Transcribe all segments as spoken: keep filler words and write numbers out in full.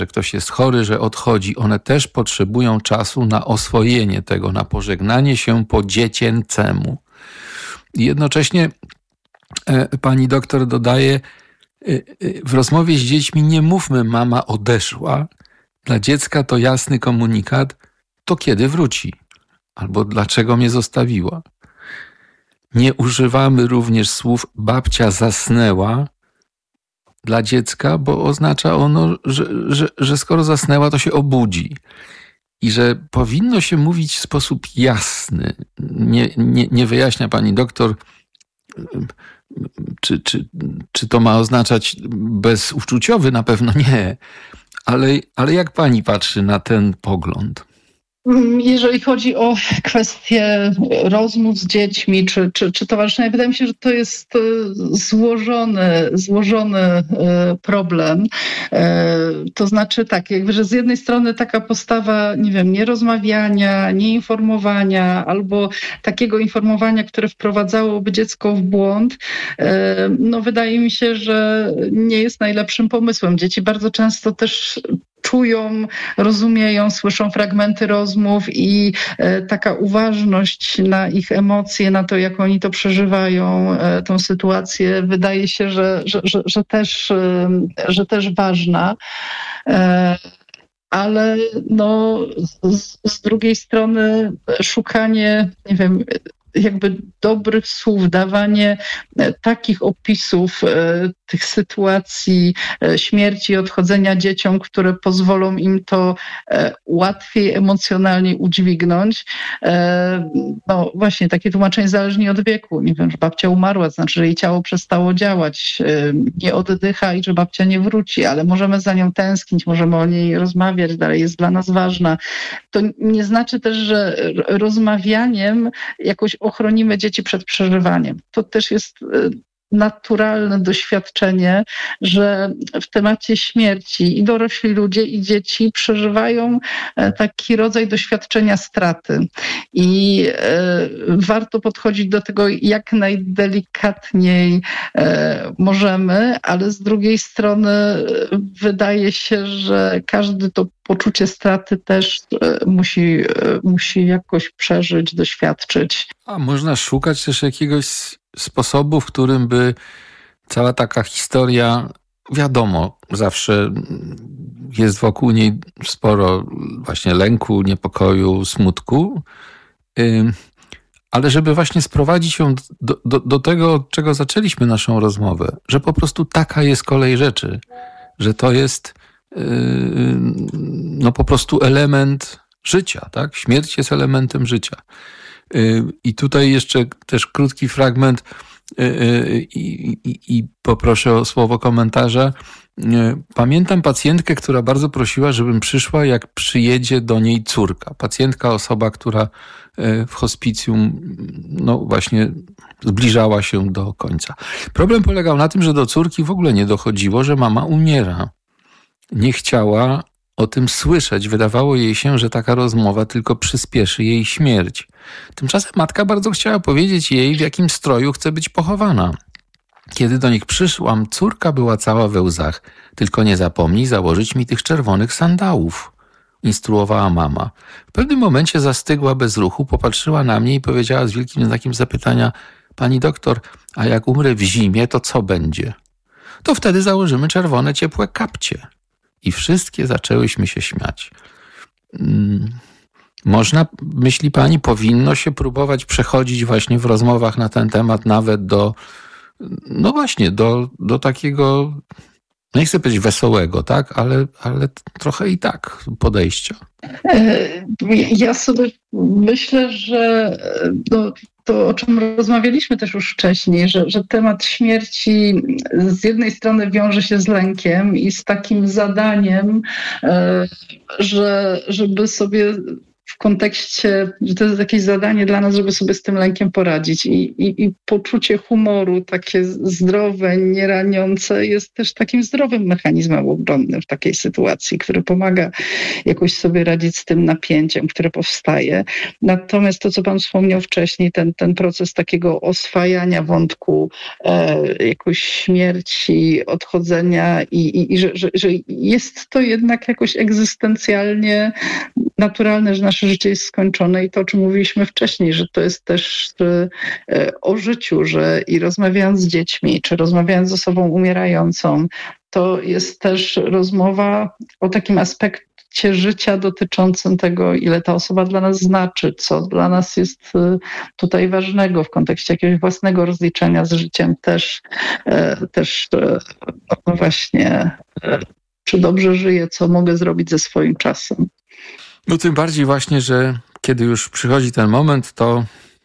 że ktoś jest chory, że odchodzi, one też potrzebują czasu na oswojenie tego, na pożegnanie się po dziecięcemu. I jednocześnie pani doktor dodaje, w rozmowie z dziećmi nie mówmy mama odeszła. Dla dziecka to jasny komunikat, to kiedy wróci, albo dlaczego mnie zostawiła. Nie używamy również słów babcia zasnęła dla dziecka, bo oznacza ono, że, że, że skoro zasnęła, to się obudzi. I że powinno się mówić w sposób jasny. Nie, nie, nie wyjaśnia pani doktor, czy, czy, czy to ma oznaczać bezuczuciowy? Na pewno nie. Ale, ale jak pani patrzy na ten pogląd? Jeżeli chodzi o kwestię rozmów z dziećmi czy, czy, czy towarzyszenia, wydaje mi się, że to jest złożony, złożony problem. To znaczy tak, jakby, że z jednej strony taka postawa, nie wiem, nierozmawiania, nieinformowania albo takiego informowania, które wprowadzałoby dziecko w błąd, no wydaje mi się, że nie jest najlepszym pomysłem. Dzieci bardzo często też czują, rozumieją, słyszą fragmenty rozmów i e, taka uważność na ich emocje, na to, jak oni to przeżywają, e, tą sytuację, wydaje się, że, że, że, że, też, e, że też ważna. E, ale no, z, z drugiej strony szukanie, nie wiem, jakby dobrych słów, dawanie takich opisów tych sytuacji śmierci, odchodzenia dzieciom, które pozwolą im to łatwiej emocjonalnie udźwignąć. No właśnie, takie tłumaczenie zależnie od wieku. Nie wiem, że babcia umarła, to znaczy, że jej ciało przestało działać, nie oddycha i że babcia nie wróci, ale możemy za nią tęsknić, możemy o niej rozmawiać, dalej jest dla nas ważna. To nie znaczy też, że rozmawianiem jakoś ochronimy dzieci przed przeżywaniem. To też jest naturalne doświadczenie, że w temacie śmierci i dorośli ludzie, i dzieci przeżywają taki rodzaj doświadczenia straty. I e, warto podchodzić do tego jak najdelikatniej e, możemy, ale z drugiej strony wydaje się, że każdy to poczucie straty też e, musi, e, musi jakoś przeżyć, doświadczyć. A można szukać też jakiegoś sposobu, w którym by cała taka historia, wiadomo, zawsze jest wokół niej sporo właśnie lęku, niepokoju, smutku, ale żeby właśnie sprowadzić ją do, do, do tego, od czego zaczęliśmy naszą rozmowę, że po prostu taka jest kolej rzeczy, że to jest no po prostu element życia, tak? Śmierć jest elementem życia. I tutaj jeszcze też krótki fragment i, i, i poproszę o słowo komentarza. Pamiętam pacjentkę, która bardzo prosiła, żebym przyszła, jak przyjedzie do niej córka. Pacjentka, osoba, która w hospicjum no właśnie zbliżała się do końca. Problem polegał na tym, że do córki w ogóle nie dochodziło, że mama umiera. Nie chciała o tym słyszeć. Wydawało jej się, że taka rozmowa tylko przyspieszy jej śmierć. Tymczasem matka bardzo chciała powiedzieć jej, w jakim stroju chce być pochowana. Kiedy do nich przyszłam, córka była cała we łzach. Tylko nie zapomnij założyć mi tych czerwonych sandałów, instruowała mama. W pewnym momencie zastygła bez ruchu, popatrzyła na mnie i powiedziała z wielkim znakiem zapytania: pani doktor, a jak umrę w zimie, to co będzie? To wtedy założymy czerwone, ciepłe kapcie. I wszystkie zaczęłyśmy się śmiać. Hmm. Można, myśli pani, powinno się próbować przechodzić właśnie w rozmowach na ten temat nawet do, no właśnie, do, do takiego, nie chcę powiedzieć wesołego, tak, ale, ale trochę i tak podejścia. Ja sobie myślę, że no, to, o czym rozmawialiśmy też już wcześniej, że, że temat śmierci z jednej strony wiąże się z lękiem i z takim zadaniem, że żeby sobie w kontekście, że to jest jakieś zadanie dla nas, żeby sobie z tym lękiem poradzić. I, i, i poczucie humoru, takie zdrowe, nieraniące, jest też takim zdrowym mechanizmem obronnym w takiej sytuacji, który pomaga jakoś sobie radzić z tym napięciem, które powstaje. Natomiast to, co pan wspomniał wcześniej, ten, ten proces takiego oswajania wątku e, jakoś śmierci, odchodzenia i, i, i że, że, że jest to jednak jakoś egzystencjalnie naturalne, że nasze życie jest skończone i to, o czym mówiliśmy wcześniej, że to jest też e, o życiu, że i rozmawiając z dziećmi, czy rozmawiając z osobą umierającą, to jest też rozmowa o takim aspekcie życia dotyczącym tego, ile ta osoba dla nas znaczy, co dla nas jest tutaj ważnego w kontekście jakiegoś własnego rozliczenia z życiem też, też no właśnie, czy dobrze żyję, co mogę zrobić ze swoim czasem. No tym bardziej właśnie, że kiedy już przychodzi ten moment, to,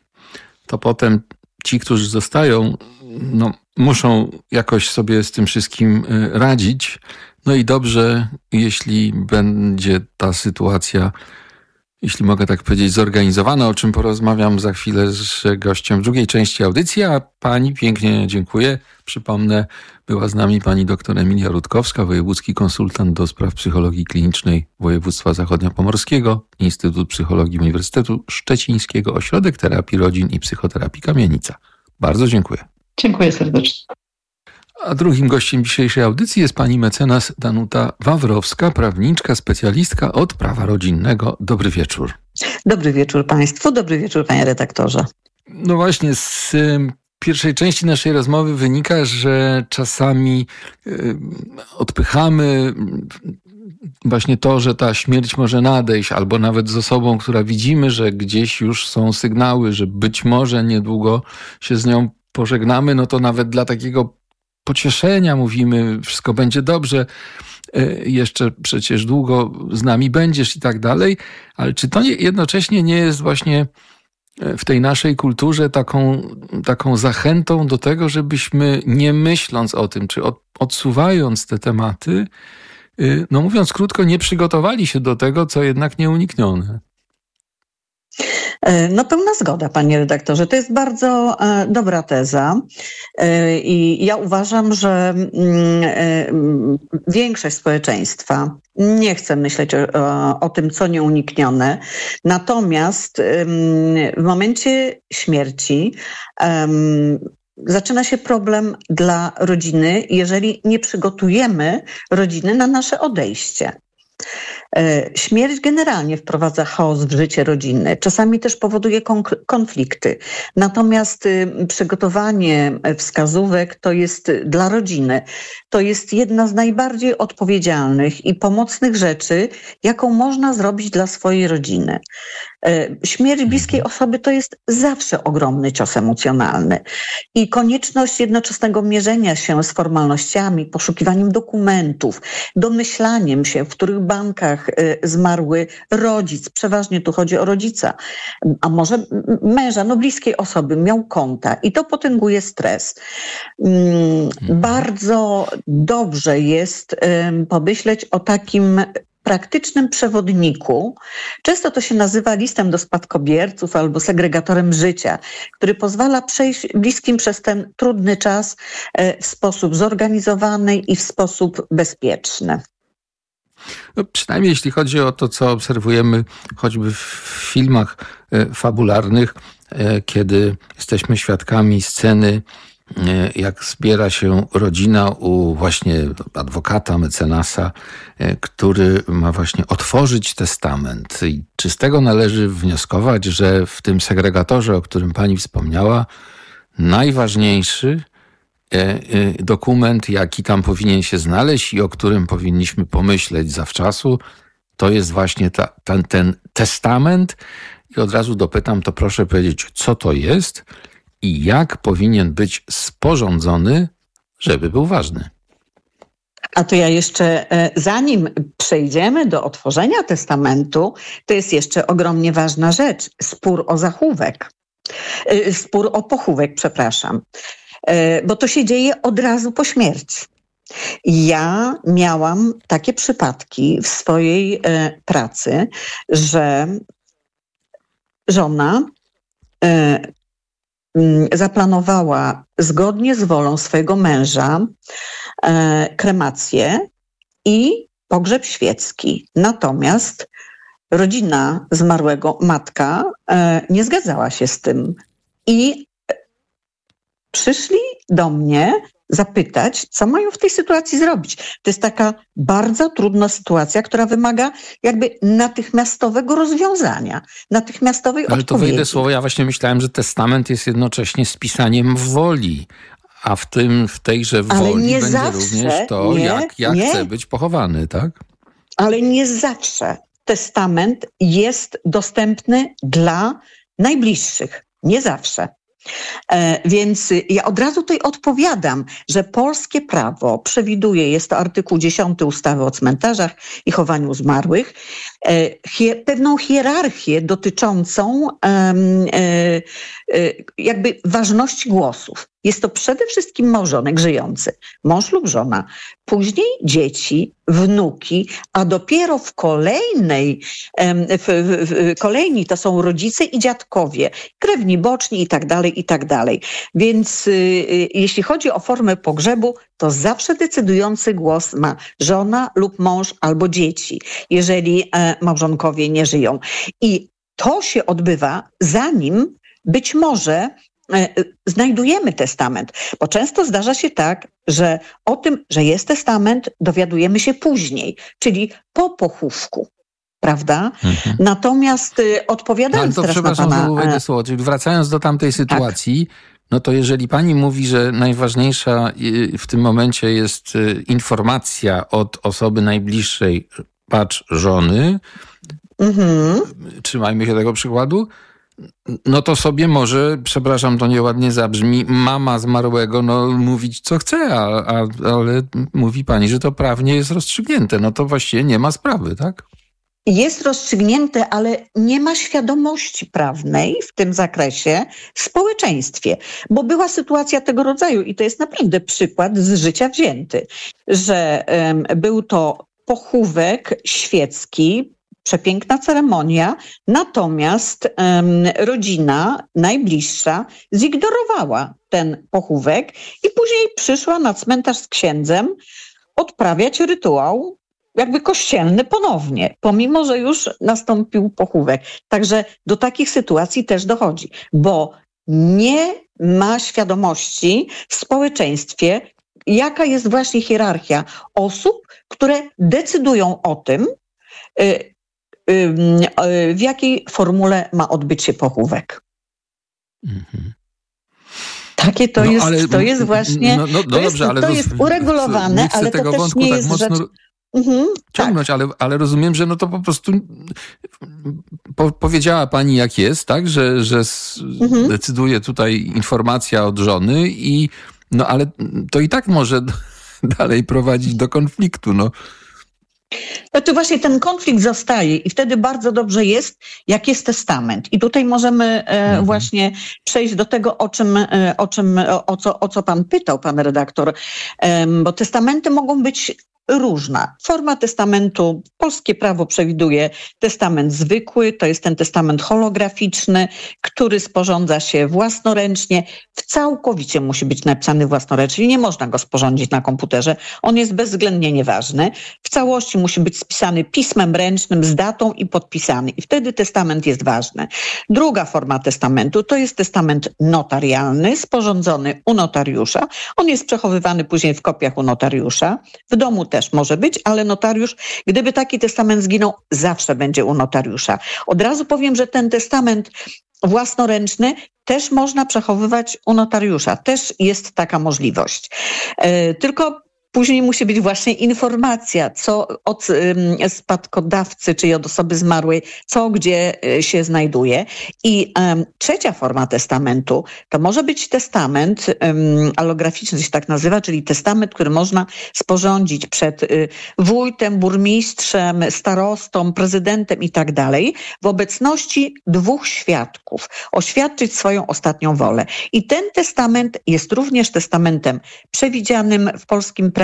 to potem ci, którzy zostają, no, muszą jakoś sobie z tym wszystkim radzić. No i dobrze, jeśli będzie ta sytuacja, jeśli mogę tak powiedzieć, zorganizowana, o czym porozmawiam za chwilę z gościem w drugiej części audycji, a pani pięknie dziękuję. Przypomnę, była z nami pani dr Emilia Rutkowska, wojewódzki konsultant do spraw psychologii klinicznej Województwa Zachodniopomorskiego, Instytut Psychologii Uniwersytetu Szczecińskiego, Ośrodek Terapii Rodzin i Psychoterapii Kamienica. Bardzo dziękuję. Dziękuję serdecznie. A drugim gościem dzisiejszej audycji jest pani mecenas Danuta Wawrowska, prawniczka, specjalistka od prawa rodzinnego. Dobry wieczór. Dobry wieczór państwu, dobry wieczór panie redaktorze. No właśnie, z pierwszej części naszej rozmowy wynika, że czasami y, odpychamy właśnie to, że ta śmierć może nadejść, albo nawet z osobą, która widzimy, że gdzieś już są sygnały, że być może niedługo się z nią pożegnamy, no to nawet dla takiego pocieszenia mówimy, wszystko będzie dobrze, jeszcze przecież długo z nami będziesz i tak dalej, ale czy to nie, jednocześnie nie jest właśnie w tej naszej kulturze taką, taką zachętą do tego, żebyśmy nie myśląc o tym, czy od, odsuwając te tematy, no mówiąc krótko, nie przygotowali się do tego, co jednak nieuniknione? No pełna zgoda, panie redaktorze. To jest bardzo e, dobra teza e, i ja uważam, że e, większość społeczeństwa nie chce myśleć o, o tym, co nieuniknione. Natomiast e, w momencie śmierci e, zaczyna się problem dla rodziny, jeżeli nie przygotujemy rodziny na nasze odejście. Śmierć generalnie wprowadza chaos w życie rodziny. Czasami też powoduje konflikty. Natomiast przygotowanie wskazówek to jest dla rodziny. To jest jedna z najbardziej odpowiedzialnych i pomocnych rzeczy, jaką można zrobić dla swojej rodziny. Śmierć bliskiej osoby to jest zawsze ogromny cios emocjonalny. I konieczność jednoczesnego mierzenia się z formalnościami, poszukiwaniem dokumentów, domyślaniem się, w których bankach zmarły rodzic, przeważnie tu chodzi o rodzica, a może męża, no bliskiej osoby, miał konta i to potęguje stres. Bardzo dobrze jest pomyśleć o takim praktycznym przewodniku. Często to się nazywa listem do spadkobierców albo segregatorem życia, który pozwala przejść bliskim przez ten trudny czas w sposób zorganizowany i w sposób bezpieczny. No, przynajmniej jeśli chodzi o to, co obserwujemy choćby w filmach fabularnych, kiedy jesteśmy świadkami sceny, jak zbiera się rodzina u właśnie adwokata, mecenasa, który ma właśnie otworzyć testament. I czy z tego należy wnioskować, że w tym segregatorze, o którym pani wspomniała, najważniejszy dokument, jaki tam powinien się znaleźć i o którym powinniśmy pomyśleć zawczasu, to jest właśnie ta, ten, ten testament. I od razu dopytam, to proszę powiedzieć, co to jest i jak powinien być sporządzony, żeby był ważny. A to ja jeszcze, zanim przejdziemy do otworzenia testamentu, to jest jeszcze ogromnie ważna rzecz. Spór o zachówek. Spór o pochówek, przepraszam. Bo to się dzieje od razu po śmierci. Ja miałam takie przypadki w swojej pracy, że żona y, y, zaplanowała zgodnie z wolą swojego męża y, kremację i pogrzeb świecki. Natomiast rodzina zmarłego, matka, y, nie zgadzała się z tym. I przyszli do mnie zapytać, co mają w tej sytuacji zrobić. To jest taka bardzo trudna sytuacja, która wymaga jakby natychmiastowego rozwiązania, natychmiastowej Ale odpowiedzi. to wejdę słowo, ja właśnie myślałem, że testament jest jednocześnie spisaniem woli, a w tym, w tejże woli będzie zawsze, również to, nie, jak ja nie. chcę być pochowany, tak? Ale nie zawsze testament jest dostępny dla najbliższych. Nie zawsze. E, więc ja od razu tutaj odpowiadam, że polskie prawo przewiduje, jest to artykuł dziesiąty ustawy o cmentarzach i chowaniu zmarłych, e, hie, pewną hierarchię dotyczącą e, e, jakby ważności głosów. Jest to przede wszystkim małżonek żyjący, mąż lub żona, później dzieci, wnuki, a dopiero w kolejnej, w, w, w kolejni to są rodzice i dziadkowie, krewni boczni i tak dalej, i tak dalej. Więc y, y, jeśli chodzi o formę pogrzebu, to zawsze decydujący głos ma żona lub mąż albo dzieci, jeżeli e, małżonkowie nie żyją. I to się odbywa zanim być może znajdujemy testament, bo często zdarza się tak, że o tym, że jest testament, dowiadujemy się później, czyli po pochówku, prawda? Mhm. Natomiast y, odpowiadając no, to teraz na przepraszam, pana... że uwagę słowo, czyli wracając do tamtej sytuacji, tak. No to jeżeli pani mówi, że najważniejsza w tym momencie jest informacja od osoby najbliższej, patrz, żony, mhm. trzymajmy się tego przykładu, no to sobie może, przepraszam, to nieładnie zabrzmi, mama zmarłego, no mówić co chce, a, a, ale mówi pani, że to prawnie jest rozstrzygnięte. No to właściwie nie ma sprawy, tak? Jest rozstrzygnięte, ale nie ma świadomości prawnej w tym zakresie w społeczeństwie, bo była sytuacja tego rodzaju i to jest naprawdę przykład z życia wzięty, że um, był to pochówek świecki, przepiękna ceremonia, natomiast um, rodzina najbliższa zignorowała ten pochówek i później przyszła na cmentarz z księdzem odprawiać rytuał jakby kościelny ponownie, pomimo że już nastąpił pochówek. Także do takich sytuacji też dochodzi, bo nie ma świadomości w społeczeństwie, jaka jest właśnie hierarchia osób, które decydują o tym, y, w jakiej formule ma odbyć się pochówek. Mhm. Takie to, no, jest, ale, to jest właśnie, no, no, no to, jest, dobrze, ale to jest uregulowane, ale to też nie jest tak rzecz... Mhm, ciągnąć, tak. ale, ale rozumiem, że no to po prostu po, powiedziała pani jak jest, tak, że, że mhm. decyduje tutaj informacja od żony i no ale to i tak może dalej prowadzić do konfliktu, no. No to właśnie ten konflikt zostaje i wtedy bardzo dobrze jest, jak jest testament. I tutaj możemy e, mhm. właśnie przejść do tego, o czym, e, o, czym o, o, co, o co pan pytał, pan redaktor, e, bo testamenty mogą być różna. Forma testamentu, polskie prawo przewiduje testament zwykły, to jest ten testament holograficzny, który sporządza się własnoręcznie, całkowicie musi być napisany własnoręcznie, nie można go sporządzić na komputerze, on jest bezwzględnie nieważny. W całości musi być spisany pismem ręcznym z datą i podpisany i wtedy testament jest ważny. Druga forma testamentu to jest testament notarialny, sporządzony u notariusza. On jest przechowywany później w kopiach u notariusza. W domu też może być, ale notariusz, gdyby taki testament zginął, zawsze będzie u notariusza. Od razu powiem, że ten testament własnoręczny też można przechowywać u notariusza. Też jest taka możliwość. Yy, tylko później musi być właśnie informacja, co od um, spadkodawcy, czyli od osoby zmarłej, co gdzie y, się znajduje. I um, trzecia forma testamentu to może być testament um, allograficzny, się tak nazywa, czyli testament, który można sporządzić przed y, wójtem, burmistrzem, starostą, prezydentem i tak dalej, w obecności dwóch świadków, oświadczyć swoją ostatnią wolę. I ten testament jest również testamentem przewidzianym w polskim prawie,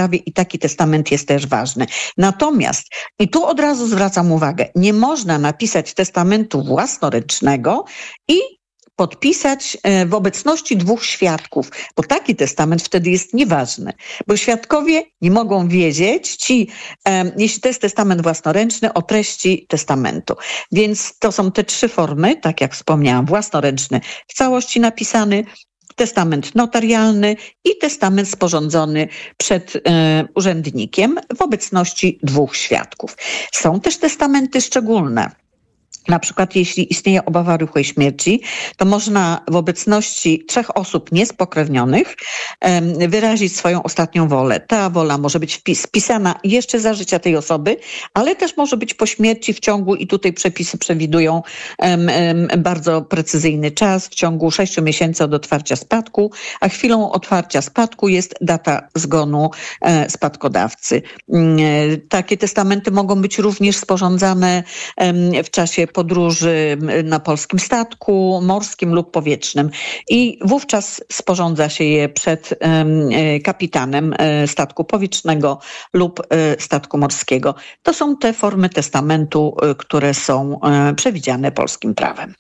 prawie i taki testament jest też ważny. Natomiast, i tu od razu zwracam uwagę, nie można napisać testamentu własnoręcznego i podpisać w obecności dwóch świadków, bo taki testament wtedy jest nieważny, bo świadkowie nie mogą wiedzieć, ci, jeśli to jest testament własnoręczny, o treści testamentu. Więc to są te trzy formy, tak jak wspomniałam, własnoręczny w całości napisany, testament notarialny i testament sporządzony przed e, urzędnikiem w obecności dwóch świadków. Są też testamenty szczególne. Na przykład jeśli istnieje obawa rychłej śmierci, to można w obecności trzech osób niespokrewnionych wyrazić swoją ostatnią wolę. Ta wola może być spisana jeszcze za życia tej osoby, ale też może być po śmierci w ciągu, i tutaj przepisy przewidują bardzo precyzyjny czas, w ciągu sześciu miesięcy od otwarcia spadku, a chwilą otwarcia spadku jest data zgonu spadkodawcy. Takie testamenty mogą być również sporządzane w czasie podróży na polskim statku morskim lub powietrznym i wówczas sporządza się je przed kapitanem statku powietrznego lub statku morskiego. To są te formy testamentu, które są przewidziane polskim prawem.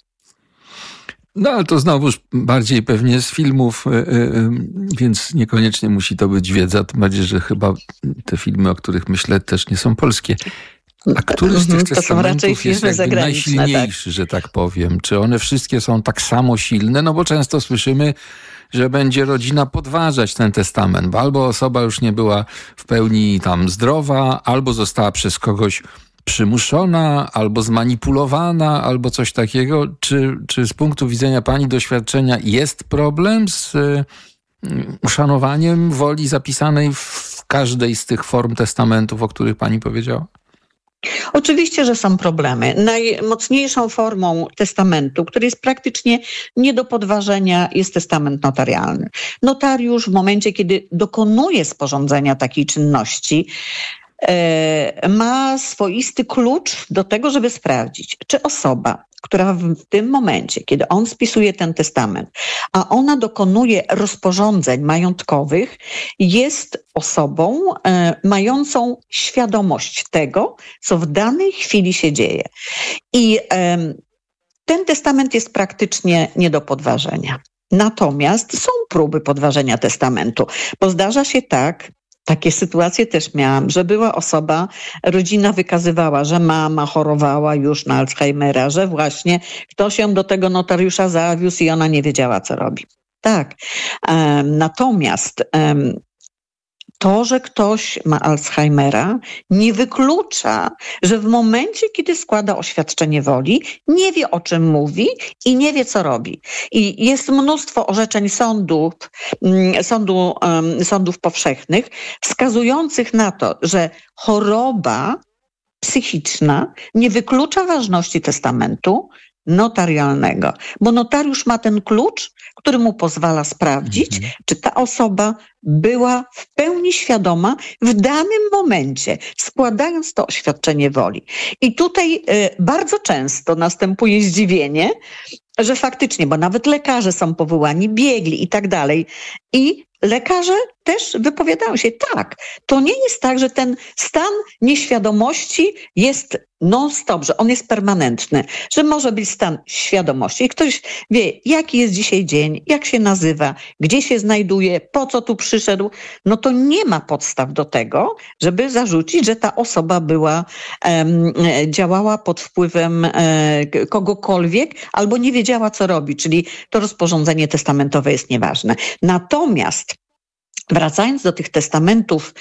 No ale to znowuż bardziej pewnie z filmów, więc niekoniecznie musi to być wiedza, tym bardziej, że chyba te filmy, o których myślę, też nie są polskie. A który z tych testamentów jest jakby najsilniejszy, tak, że tak powiem? Czy one wszystkie są tak samo silne? No bo często słyszymy, że będzie rodzina podważać ten testament, bo albo osoba już nie była w pełni tam zdrowa, albo została przez kogoś przymuszona, albo zmanipulowana, albo coś takiego. Czy, czy z punktu widzenia pani doświadczenia jest problem z uszanowaniem woli zapisanej w każdej z tych form testamentów, o których pani powiedziała? Oczywiście, że są problemy. Najmocniejszą formą testamentu, który jest praktycznie nie do podważenia, jest testament notarialny. Notariusz w momencie, kiedy dokonuje sporządzenia takiej czynności, ma swoisty klucz do tego, żeby sprawdzić, czy osoba, która w tym momencie, kiedy on spisuje ten testament, a ona dokonuje rozporządzeń majątkowych, jest osobą e, mającą świadomość tego, co w danej chwili się dzieje. I e, ten testament jest praktycznie nie do podważenia. Natomiast są próby podważenia testamentu, bo zdarza się tak, takie sytuacje też miałam, że była osoba, rodzina wykazywała, że mama chorowała już na Alzheimera, że właśnie ktoś ją do tego notariusza zawiózł i ona nie wiedziała, co robi. Tak. Um, natomiast um, to, że ktoś ma Alzheimera, nie wyklucza, że w momencie, kiedy składa oświadczenie woli, nie wie, o czym mówi i nie wie, co robi. I jest mnóstwo orzeczeń sądów, sądu, sądów powszechnych wskazujących na to, że choroba psychiczna nie wyklucza ważności testamentu notarialnego, bo notariusz ma ten klucz, który mu pozwala sprawdzić, mhm. czy ta osoba była w pełni świadoma w danym momencie, składając to oświadczenie woli. I tutaj y, bardzo często następuje zdziwienie, że faktycznie, bo nawet lekarze są powołani, biegli i tak dalej. I lekarze też wypowiadają się, tak, to nie jest tak, że ten stan nieświadomości jest non-stop, że on jest permanentny, że może być stan świadomości. I ktoś wie, jaki jest dzisiaj dzień, jak się nazywa, gdzie się znajduje, po co tu przyszedł, no to nie ma podstaw do tego, żeby zarzucić, że ta osoba była, um, działała pod wpływem um, kogokolwiek albo nie wiedziała, co robi, czyli to rozporządzenie testamentowe jest nieważne. Natomiast wracając do tych testamentów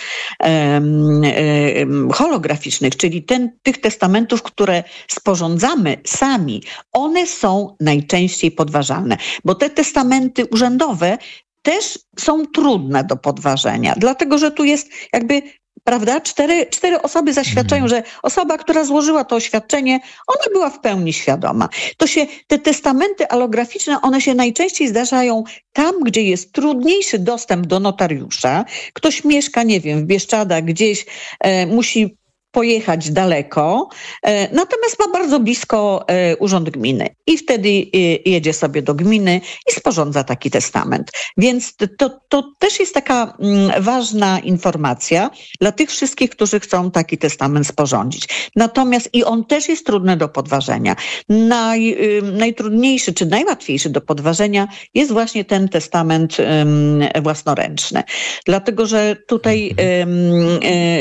um, um, holograficznych, czyli ten, tych testamentów, które sporządzamy sami, one są najczęściej podważalne, bo te testamenty urzędowe też są trudne do podważenia, dlatego że tu jest jakby, prawda, cztery, cztery osoby zaświadczają, że osoba, która złożyła to oświadczenie, ona była w pełni świadoma. To się, te testamenty alograficzne, one się najczęściej zdarzają tam, gdzie jest trudniejszy dostęp do notariusza. Ktoś mieszka, nie wiem, w Bieszczadach, gdzieś e, musi pojechać daleko, natomiast ma bardzo blisko urząd gminy i wtedy jedzie sobie do gminy i sporządza taki testament. Więc to, to też jest taka ważna informacja dla tych wszystkich, którzy chcą taki testament sporządzić. Natomiast i on też jest trudny do podważenia. Naj, najtrudniejszy czy najłatwiejszy do podważenia jest właśnie ten testament um, własnoręczny. Dlatego, że tutaj um,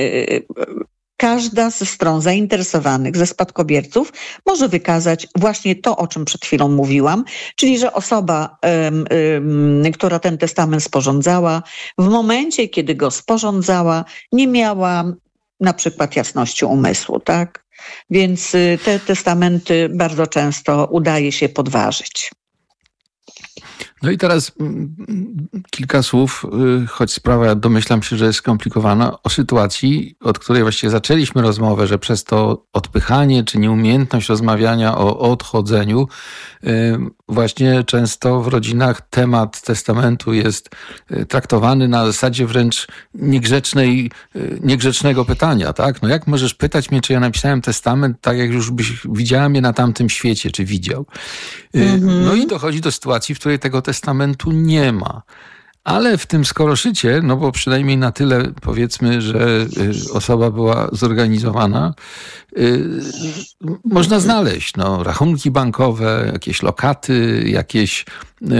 um, każda ze stron zainteresowanych, ze spadkobierców może wykazać właśnie to, o czym przed chwilą mówiłam, czyli że osoba, um, um, która ten testament sporządzała, w momencie, kiedy go sporządzała, nie miała na przykład jasności umysłu, tak? Więc te testamenty bardzo często udaje się podważyć. No i teraz kilka słów, choć sprawa domyślam się, że jest skomplikowana, o sytuacji, od której właściwie zaczęliśmy rozmowę, że przez to odpychanie czy nieumiejętność rozmawiania o odchodzeniu, właśnie często w rodzinach temat testamentu jest traktowany na zasadzie wręcz niegrzecznej, niegrzecznego pytania, tak? No jak możesz pytać mnie, czy ja napisałem testament, tak jak już byś widziała mnie na tamtym świecie, czy widział. Mm-hmm. No i dochodzi do sytuacji, w której tego testamentu nie ma. Ale w tym skoroszycie, no bo przynajmniej na tyle powiedzmy, że osoba była zorganizowana, yy, można znaleźć no, rachunki bankowe, jakieś lokaty, jakieś yy,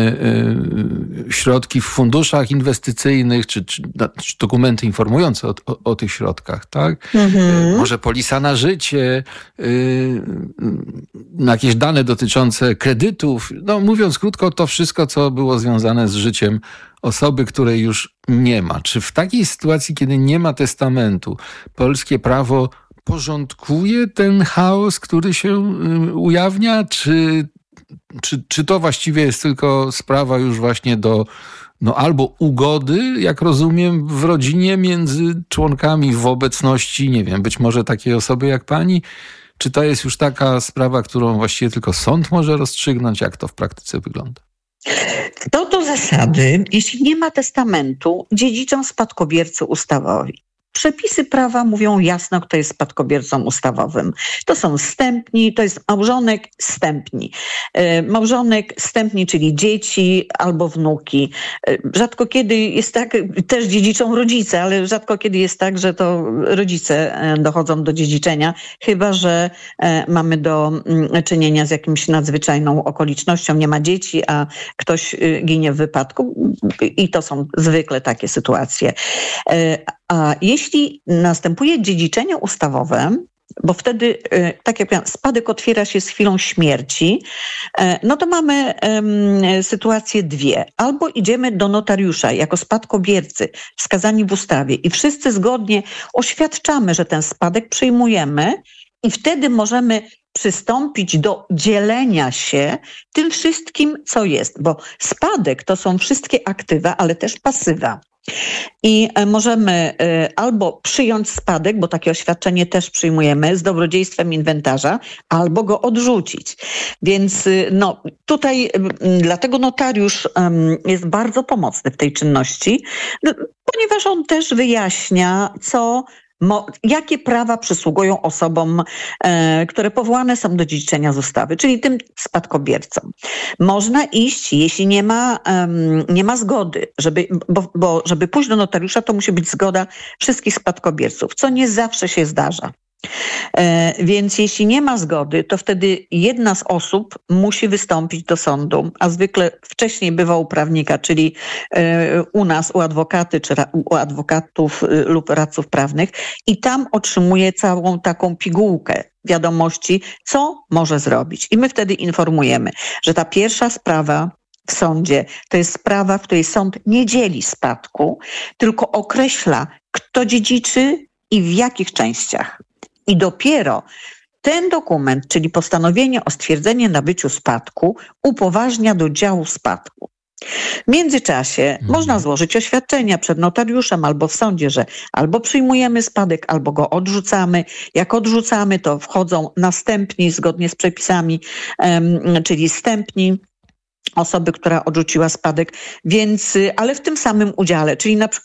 yy, środki w funduszach inwestycyjnych, czy, czy, czy dokumenty informujące o, o, o tych środkach, tak? Mhm. Yy, może polisa na życie, yy, jakieś dane dotyczące kredytów. No mówiąc krótko, to wszystko, co było związane z życiem osoby, której już nie ma. Czy w takiej sytuacji, kiedy nie ma testamentu, polskie prawo porządkuje ten chaos, który się ujawnia? Czy, czy, czy to właściwie jest tylko sprawa już właśnie do no, albo ugody, jak rozumiem, w rodzinie między członkami w obecności, nie wiem, być może takiej osoby jak pani? Czy to jest już taka sprawa, którą właściwie tylko sąd może rozstrzygnąć? Jak to w praktyce wygląda? To do zasady, jeśli nie ma testamentu, dziedziczą spadkobiercy ustawowi. Przepisy prawa mówią jasno, kto jest spadkobiercą ustawowym. To są zstępni, to jest małżonek zstępni. Małżonek zstępni, czyli dzieci albo wnuki. Rzadko kiedy jest tak, też dziedziczą rodzice, ale rzadko kiedy jest tak, że to rodzice dochodzą do dziedziczenia, chyba że mamy do czynienia z jakimś nadzwyczajną okolicznością. Nie ma dzieci, a ktoś ginie w wypadku i to są zwykle takie sytuacje. A jeśli następuje dziedziczenie ustawowe, bo wtedy, tak jak powiem, spadek otwiera się z chwilą śmierci, no to mamy um, sytuacje dwie. Albo idziemy do notariusza jako spadkobiercy wskazani w ustawie i wszyscy zgodnie oświadczamy, że ten spadek przyjmujemy i wtedy możemy przystąpić do dzielenia się tym wszystkim, co jest, bo spadek to są wszystkie aktywa, ale też pasywa. I możemy albo przyjąć spadek, bo takie oświadczenie też przyjmujemy z dobrodziejstwem inwentarza, albo go odrzucić. Więc no, tutaj dlatego notariusz jest bardzo pomocny w tej czynności, ponieważ on też wyjaśnia, co Mo, jakie prawa przysługują osobom, e, które powołane są do dziedziczenia z ustawy, czyli tym spadkobiercom. Można iść, jeśli nie ma, um, nie ma zgody, żeby, bo, bo żeby pójść do notariusza, to musi być zgoda wszystkich spadkobierców, co nie zawsze się zdarza. E, więc jeśli nie ma zgody, to wtedy jedna z osób musi wystąpić do sądu, a zwykle wcześniej bywa u prawnika, czyli e, u nas, u adwokaty, czy ra, u adwokatów e, lub radców prawnych i tam otrzymuje całą taką pigułkę wiadomości, co może zrobić. I my wtedy informujemy, że ta pierwsza sprawa w sądzie to jest sprawa, w której sąd nie dzieli spadku, tylko określa, kto dziedziczy i w jakich częściach. I dopiero ten dokument, czyli postanowienie o stwierdzeniu nabyciu spadku, upoważnia do działu spadku. W międzyczasie mhm. można złożyć oświadczenia przed notariuszem albo w sądzie, że albo przyjmujemy spadek, albo go odrzucamy. Jak odrzucamy, to wchodzą następni zgodnie z przepisami, um, czyli wstępni osoby, która odrzuciła spadek, więc, ale w tym samym udziale, czyli na przykład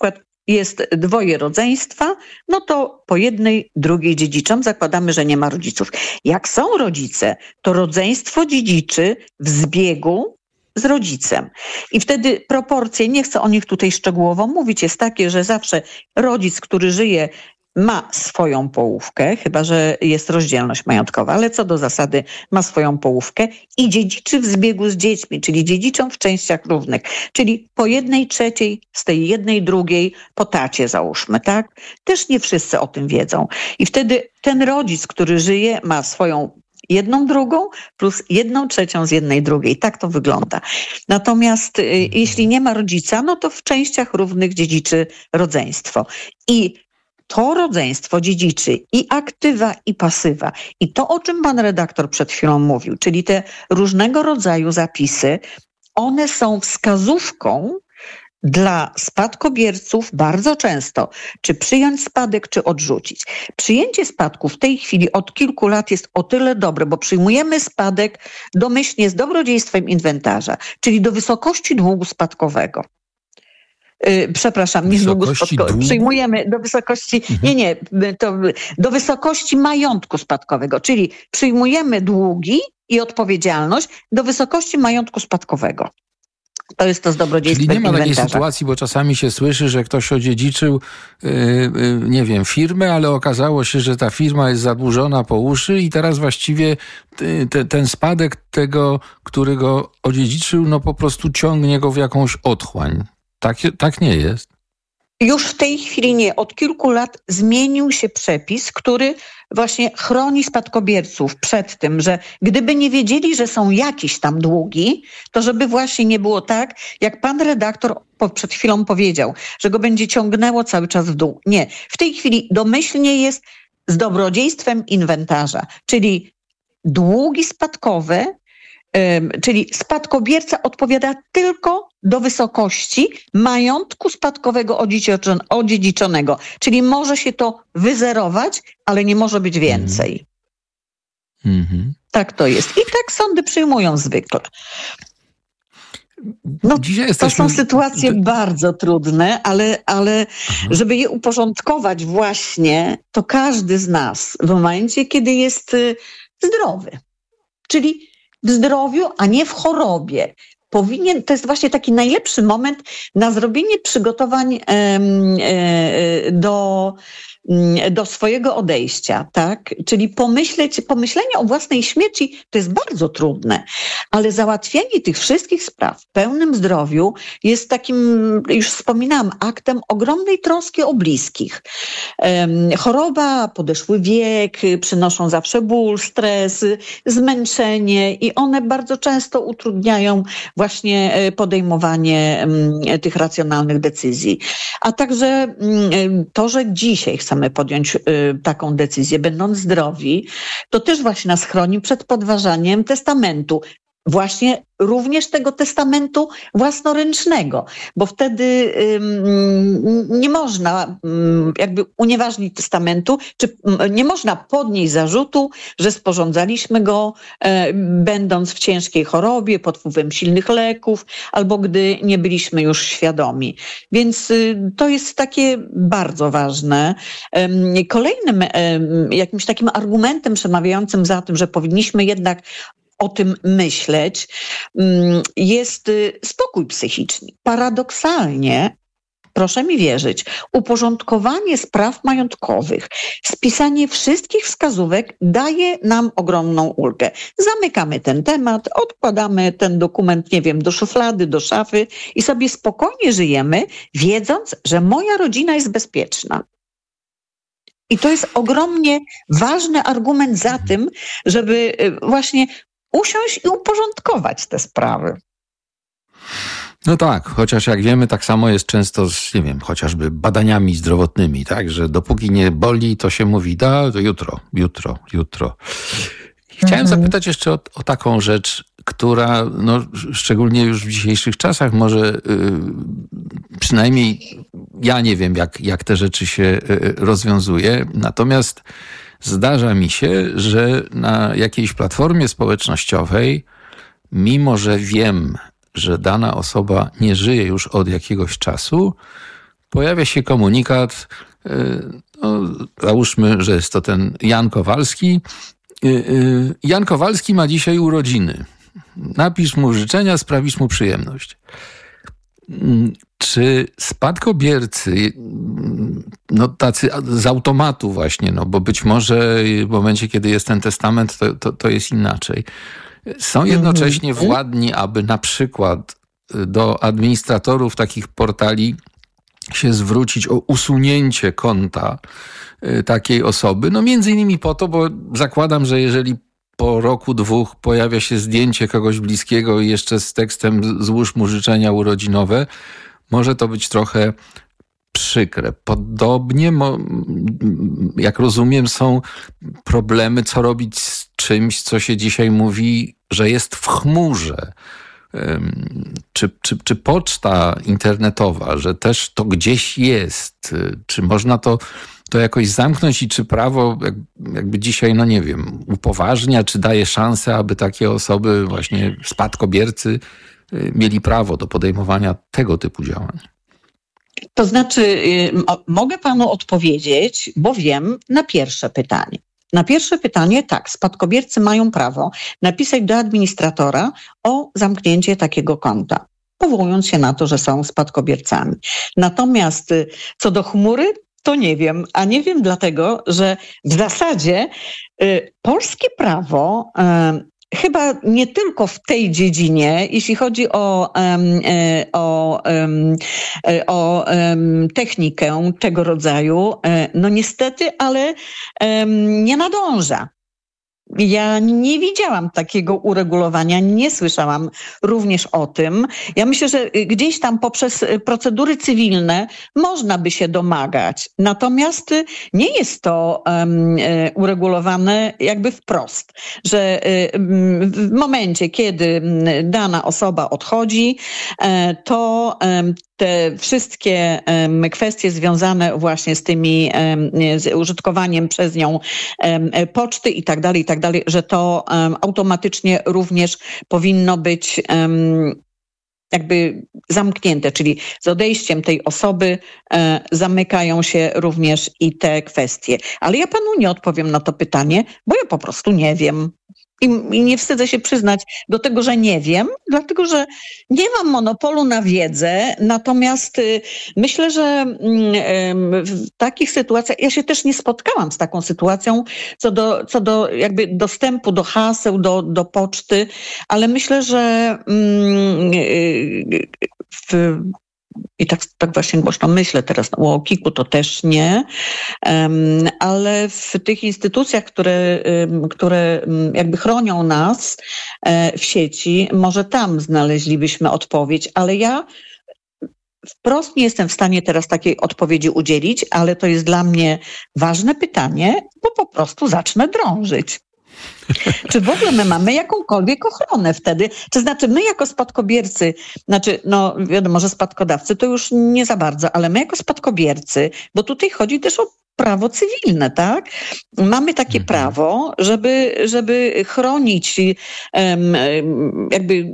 jest dwoje rodzeństwa, no to po jednej, drugiej dziedziczą. Zakładamy, że nie ma rodziców. Jak są rodzice, to rodzeństwo dziedziczy w zbiegu z rodzicem. I wtedy proporcje, nie chcę o nich tutaj szczegółowo mówić, jest takie, że zawsze rodzic, który żyje, ma swoją połówkę, chyba że jest rozdzielność majątkowa, ale co do zasady ma swoją połówkę i dziedziczy w zbiegu z dziećmi, czyli dziedziczą w częściach równych, czyli po jednej trzeciej z tej jednej drugiej po tacie załóżmy, tak? Też nie wszyscy o tym wiedzą. I wtedy ten rodzic, który żyje, ma swoją jedną drugą plus jedną trzecią z jednej drugiej. Tak to wygląda. Natomiast y, jeśli nie ma rodzica, no to w częściach równych dziedziczy rodzeństwo. I to rodzeństwo dziedziczy i aktywa, i pasywa. I to, o czym pan redaktor przed chwilą mówił, czyli te różnego rodzaju zapisy, one są wskazówką dla spadkobierców bardzo często, czy przyjąć spadek, czy odrzucić. Przyjęcie spadku w tej chwili od kilku lat jest o tyle dobre, bo przyjmujemy spadek domyślnie z dobrodziejstwem inwentarza, czyli do wysokości długu spadkowego. Yy, przepraszam, nie z długu spadkowego. Przyjmujemy do wysokości, mhm. nie, nie, to do wysokości majątku spadkowego, czyli przyjmujemy długi i odpowiedzialność do wysokości majątku spadkowego. To jest to z dobrodziejstwem Czyli nie ma inwentarza. takiej sytuacji, bo czasami się słyszy, że ktoś odziedziczył, yy, yy, nie wiem, firmę, ale okazało się, że ta firma jest zadłużona po uszy i teraz właściwie ty, te, ten spadek tego, który go odziedziczył, no po prostu ciągnie go w jakąś otchłań. Tak, tak nie jest. Już w tej chwili nie. Od kilku lat zmienił się przepis, który właśnie chroni spadkobierców przed tym, że gdyby nie wiedzieli, że są jakieś tam długi, to żeby właśnie nie było tak, jak pan redaktor przed chwilą powiedział, że go będzie ciągnęło cały czas w dół. Nie. W tej chwili domyślnie jest z dobrodziejstwem inwentarza, czyli długi spadkowe, czyli spadkobierca odpowiada tylko do wysokości majątku spadkowego odziedziczonego. Czyli może się to wyzerować, ale nie może być więcej. Mm-hmm. Tak to jest. I tak sądy przyjmują zwykle. No, jesteśmy... To są sytuacje bardzo trudne, ale, ale żeby je uporządkować właśnie, to każdy z nas w momencie, kiedy jest zdrowy, czyli w zdrowiu, a nie w chorobie. Powinien, to jest właśnie taki najlepszy moment na zrobienie przygotowań e, e, do, do swojego odejścia, tak? Czyli pomyśleć, pomyślenie o własnej śmierci to jest bardzo trudne, ale załatwianie tych wszystkich spraw w pełnym zdrowiu jest takim, już wspominałam, aktem ogromnej troski o bliskich. E, choroba, podeszły wiek przynoszą zawsze ból, stres, zmęczenie i one bardzo często utrudniają właśnie podejmowanie tych racjonalnych decyzji. A także to, że dzisiaj chcemy podjąć taką decyzję, będąc zdrowi, to też właśnie nas chroni przed podważaniem testamentu. Właśnie również tego testamentu własnoręcznego, bo wtedy um, nie można um, jakby unieważnić testamentu, czy um, nie można podnieść zarzutu, że sporządzaliśmy go e, będąc w ciężkiej chorobie, pod wpływem silnych leków, albo gdy nie byliśmy już świadomi. Więc y, to jest takie bardzo ważne. Um, kolejnym um, jakimś takim argumentem przemawiającym za tym, że powinniśmy jednak o tym myśleć, jest spokój psychiczny. Paradoksalnie, proszę mi wierzyć, uporządkowanie spraw majątkowych, spisanie wszystkich wskazówek daje nam ogromną ulgę. Zamykamy ten temat, odkładamy ten dokument, nie wiem, do szuflady, do szafy i sobie spokojnie żyjemy, wiedząc, że moja rodzina jest bezpieczna. I to jest ogromnie ważny argument za tym, żeby właśnie usiąść i uporządkować te sprawy. No tak, chociaż jak wiemy, tak samo jest często z, nie wiem, chociażby badaniami zdrowotnymi, tak, że dopóki nie boli, to się mówi, da, to jutro, jutro, jutro. Chciałem mhm. zapytać jeszcze o, o taką rzecz, która no, szczególnie już w dzisiejszych czasach może yy, przynajmniej ja nie wiem, jak, jak te rzeczy się yy, rozwiązuje, natomiast zdarza mi się, że na jakiejś platformie społecznościowej, mimo że wiem, że dana osoba nie żyje już od jakiegoś czasu, pojawia się komunikat, no, załóżmy, że jest to ten Jan Kowalski. Jan Kowalski ma dzisiaj urodziny. Napisz mu życzenia, sprawisz mu przyjemność. Czy spadkobiercy, no tacy z automatu właśnie, no bo być może w momencie, kiedy jest ten testament, to, to, to jest inaczej, są jednocześnie władni, aby na przykład do administratorów takich portali się zwrócić o usunięcie konta takiej osoby? No między innymi po to, bo zakładam, że jeżeli po roku, dwóch pojawia się zdjęcie kogoś bliskiego i jeszcze z tekstem złóż mu życzenia urodzinowe, może to być trochę przykre. Podobnie, jak rozumiem, są problemy, co robić z czymś, co się dzisiaj mówi, że jest w chmurze. Czy, czy, czy poczta internetowa, że też to gdzieś jest. Czy można to, to jakoś zamknąć i czy prawo jakby dzisiaj, no nie wiem, upoważnia, czy daje szansę, aby takie osoby, właśnie spadkobiercy, mieli prawo do podejmowania tego typu działań? To znaczy, mogę panu odpowiedzieć, bo wiem, na pierwsze pytanie. Na pierwsze pytanie, tak, spadkobiercy mają prawo napisać do administratora o zamknięcie takiego konta, powołując się na to, że są spadkobiercami. Natomiast co do chmury, to nie wiem, a nie wiem dlatego, że w zasadzie y, polskie prawo y, chyba nie tylko w tej dziedzinie, jeśli chodzi o, um, o, um, o um, technikę tego rodzaju, no niestety, ale um, nie nadąża. Ja nie widziałam takiego uregulowania, nie słyszałam również o tym. Ja myślę, że gdzieś tam poprzez procedury cywilne można by się domagać. Natomiast nie jest to um, uregulowane jakby wprost, że um, w momencie, kiedy dana osoba odchodzi, to um, te wszystkie um, kwestie związane właśnie z tymi, um, z użytkowaniem przez nią um, poczty i tak dalej, i tak dalej, że to um, automatycznie również powinno być um, jakby zamknięte, czyli z odejściem tej osoby e, zamykają się również i te kwestie. Ale ja panu nie odpowiem na to pytanie, bo ja po prostu nie wiem. I, I nie wstydzę się przyznać do tego, że nie wiem, dlatego że nie mam monopolu na wiedzę, natomiast y, myślę, że y, w takich sytuacjach, ja się też nie spotkałam z taką sytuacją co do, co do jakby dostępu do haseł, do, do poczty, ale myślę, że y, y, w I tak, tak właśnie głośno myślę teraz, no, o kiku to też nie, um, ale w tych instytucjach, które, um, które um, jakby chronią nas um, w sieci, może tam znaleźlibyśmy odpowiedź, ale ja wprost nie jestem w stanie teraz takiej odpowiedzi udzielić, ale to jest dla mnie ważne pytanie, bo po prostu zacznę drążyć. Czy w ogóle my mamy jakąkolwiek ochronę wtedy? To znaczy my jako spadkobiercy, znaczy no wiadomo, że spadkodawcy to już nie za bardzo, ale my jako spadkobiercy, bo tutaj chodzi też o prawo cywilne, tak? Mamy takie mhm. prawo, żeby, żeby chronić um, jakby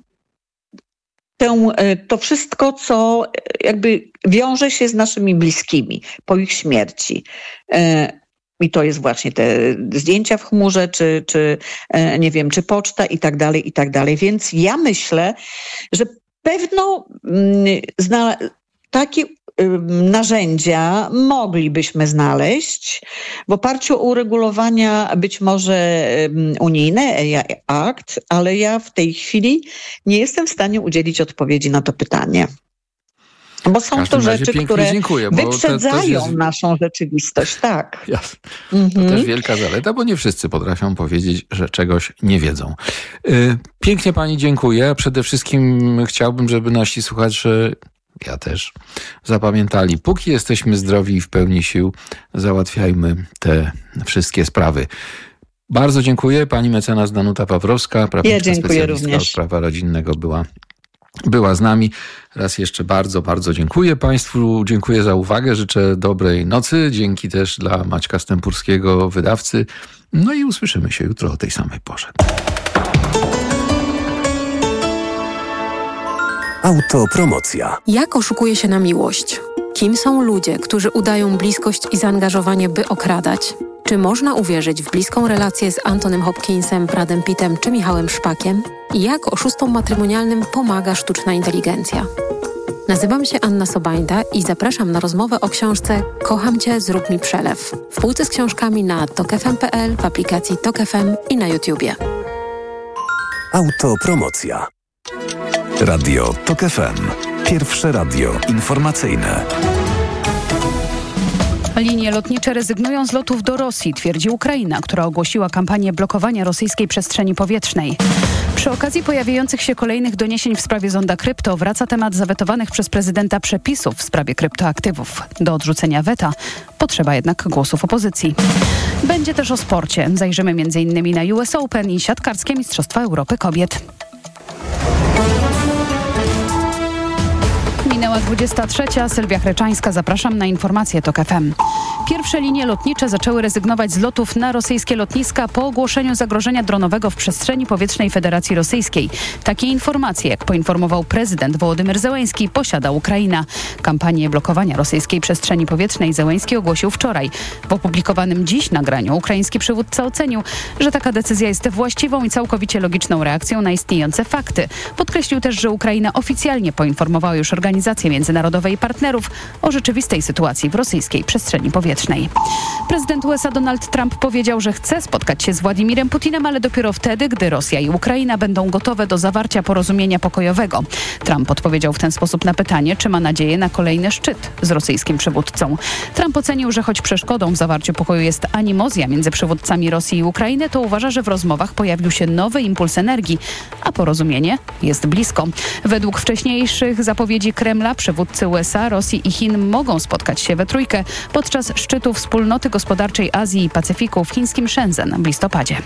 tę, to wszystko, co jakby wiąże się z naszymi bliskimi po ich śmierci. I to jest właśnie te zdjęcia w chmurze, czy, czy nie wiem, czy poczta i tak dalej, i tak dalej. Więc ja myślę, że pewno zna, takie narzędzia moglibyśmy znaleźć w oparciu o uregulowania być może unijne, E I A Act, ale ja w tej chwili nie jestem w stanie udzielić odpowiedzi na to pytanie. Bo są to rzeczy, które dziękuję, wyprzedzają jest... naszą rzeczywistość, tak. Jasne. Mhm. To też wielka zaleta, bo nie wszyscy potrafią powiedzieć, że czegoś nie wiedzą. Pięknie pani dziękuję. Przede wszystkim chciałbym, żeby nasi słuchacze, ja też, zapamiętali, póki jesteśmy zdrowi i w pełni sił, załatwiajmy te wszystkie sprawy. Bardzo dziękuję. Pani mecenas Danuta Pawrowska, prawniczka, ja specjalistka od prawa rodzinnego była Była z nami. Raz jeszcze bardzo, bardzo dziękuję Państwu. Dziękuję za uwagę. Życzę dobrej nocy. Dzięki też dla Maćka Stępurskiego, wydawcy. No i usłyszymy się jutro o tej samej porze. Autopromocja. Jak oszukuje się na miłość? Kim są ludzie, którzy udają bliskość i zaangażowanie, by okradać? Czy można uwierzyć w bliską relację z Antonym Hopkinsem, Bradem Pittem czy Michałem Szpakiem? I jak oszustom matrymonialnym pomaga sztuczna inteligencja? Nazywam się Anna Sobańda i zapraszam na rozmowę o książce Kocham Cię, zrób mi przelew. W półce z książkami na tok f m kropka p l, w aplikacji Tok F M i na YouTubie. Autopromocja. Radio Tok F M. Pierwsze radio informacyjne. Linie lotnicze rezygnują z lotów do Rosji, twierdzi Ukraina, która ogłosiła kampanię blokowania rosyjskiej przestrzeni powietrznej. Przy okazji pojawiających się kolejnych doniesień w sprawie zonda krypto wraca temat zawetowanych przez prezydenta przepisów w sprawie kryptoaktywów. Do odrzucenia weta potrzeba jednak głosów opozycji. Będzie też o sporcie. Zajrzymy między innymi na U S Open i siatkarskie Mistrzostwa Europy Kobiet. Minęła dwudziesta trzecia. Sylwia Chreczańska. Zapraszam na informacje Tok F M. Pierwsze linie lotnicze zaczęły rezygnować z lotów na rosyjskie lotniska po ogłoszeniu zagrożenia dronowego w przestrzeni powietrznej Federacji Rosyjskiej. Takie informacje, jak poinformował prezydent Wołodymyr Zełenski, posiada Ukraina. Kampanię blokowania rosyjskiej przestrzeni powietrznej Zełenski ogłosił wczoraj. W opublikowanym dziś nagraniu ukraiński przywódca ocenił, że taka decyzja jest właściwą i całkowicie logiczną reakcją na istniejące fakty. Podkreślił też, że Ukraina oficjalnie poinformowała już organizacje międzynarodowe i partnerów o rzeczywistej sytuacji w rosyjskiej przestrzeni powietrznej. Prezydent U S A Donald Trump powiedział, że chce spotkać się z Władimirem Putinem, ale dopiero wtedy, gdy Rosja i Ukraina będą gotowe do zawarcia porozumienia pokojowego. Trump odpowiedział w ten sposób na pytanie, czy ma nadzieję na kolejny szczyt z rosyjskim przywódcą. Trump ocenił, że choć przeszkodą w zawarciu pokoju jest animozja między przywódcami Rosji i Ukrainy, to uważa, że w rozmowach pojawił się nowy impuls energii, a porozumienie jest blisko. Według wcześniejszych zapowiedzi Kremla przywódcy U S A, Rosji i Chin mogą spotkać się we trójkę podczas szczytu Wspólnoty Gospodarczej Azji i Pacyfiku w chińskim Shenzhen w listopadzie.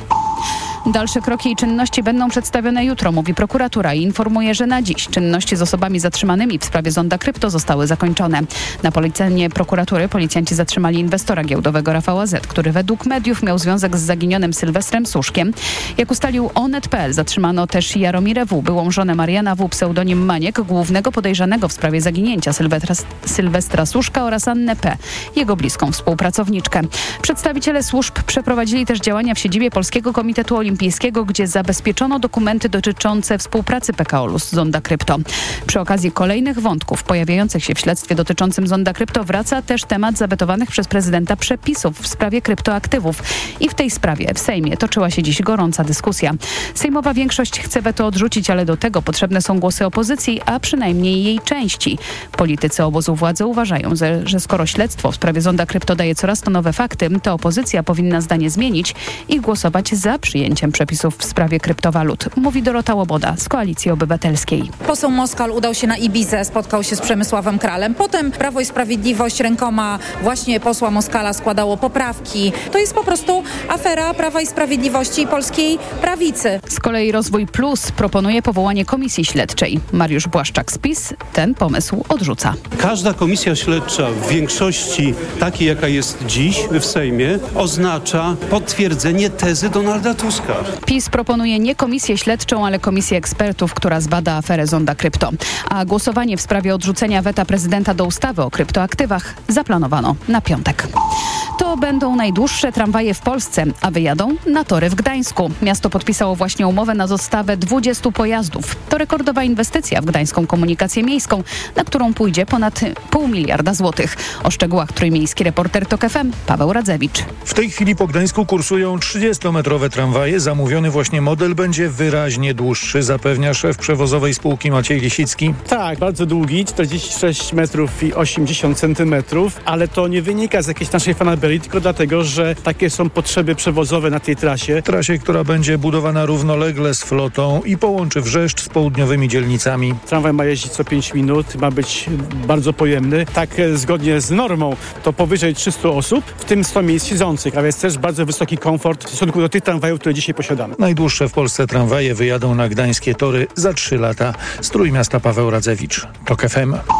Dalsze kroki i czynności będą przedstawione jutro, mówi prokuratura i informuje, że na dziś czynności z osobami zatrzymanymi w sprawie zonda krypto zostały zakończone. Na polecenie prokuratury policjanci zatrzymali inwestora giełdowego Rafała Z., który według mediów miał związek z zaginionym Sylwestrem Suszkiem. Jak ustalił Onet kropka p l, zatrzymano też Jaromirę W., byłą żonę Mariana W., pseudonim Maniek, głównego podejrzanego w sprawie zaginięcia Sylwestra, Sylwestra Suszka, oraz Annę P., jego bliską współpracowniczkę. Przedstawiciele służb przeprowadzili też działania w siedzibie Polskiego Komitetu Olimpijskiego, gdzie zabezpieczono dokumenty dotyczące współpracy P K O L u z zonda krypto. Przy okazji kolejnych wątków pojawiających się w śledztwie dotyczącym zonda krypto wraca też temat zawetowanych przez prezydenta przepisów w sprawie kryptoaktywów. I w tej sprawie w Sejmie toczyła się dziś gorąca dyskusja. Sejmowa większość chce weto odrzucić, ale do tego potrzebne są głosy opozycji, a przynajmniej jej części. Politycy obozu władzy uważają, że skoro śledztwo w sprawie zonda krypto daje coraz to nowe fakty, to opozycja powinna zdanie zmienić i głosować za przyjęciem przepisów w sprawie kryptowalut, mówi Dorota Łoboda z Koalicji Obywatelskiej. Poseł Moskal udał się na Ibizę, spotkał się z Przemysławem Kralem. Potem Prawo i Sprawiedliwość rękoma właśnie posła Moskala składało poprawki. To jest po prostu afera Prawa i Sprawiedliwości i polskiej prawicy. Z kolei Rozwój Plus proponuje powołanie komisji śledczej. Mariusz Błaszczak z PiS ten pomysł odrzuca. Każda komisja śledcza w większości takiej, jaka jest dziś w Sejmie, oznacza potwierdzenie tezy Donalda Tuska. PiS proponuje nie komisję śledczą, ale komisję ekspertów, która zbada aferę zonda krypto. A głosowanie w sprawie odrzucenia weta prezydenta do ustawy o kryptoaktywach zaplanowano na piątek. To będą najdłuższe tramwaje w Polsce, a wyjadą na tory w Gdańsku. Miasto podpisało właśnie umowę na dostawę dwudziestu pojazdów. To rekordowa inwestycja w gdańską komunikację miejską, na którą pójdzie ponad pół miliarda złotych. O szczegółach trójmiejski reporter Tok F M Paweł Radzewicz. W tej chwili po Gdańsku kursują trzydziestometrowe tramwaje. Zamówiony właśnie model będzie wyraźnie dłuższy, zapewnia szef przewozowej spółki Maciej Lisicki. Tak, bardzo długi, czterdzieści sześć metrów i osiemdziesiąt centymetrów, ale to nie wynika z jakiejś naszej fanaberii, tylko dlatego, że takie są potrzeby przewozowe na tej trasie. Trasie, która będzie budowana równolegle z flotą i połączy Wrzeszcz z południowymi dzielnicami. Tramwaj ma jeździć co pięć minut, ma być bardzo pojemny. Tak zgodnie z normą to powyżej trzystu osób, w tym sto miejsc siedzących, a więc też bardzo wysoki komfort w stosunku do tych tramwajów, które dzisiaj posiadamy. Najdłuższe w Polsce tramwaje wyjadą na gdańskie tory za trzy lata. Z Trójmiasta Paweł Radzewicz, Tok F M.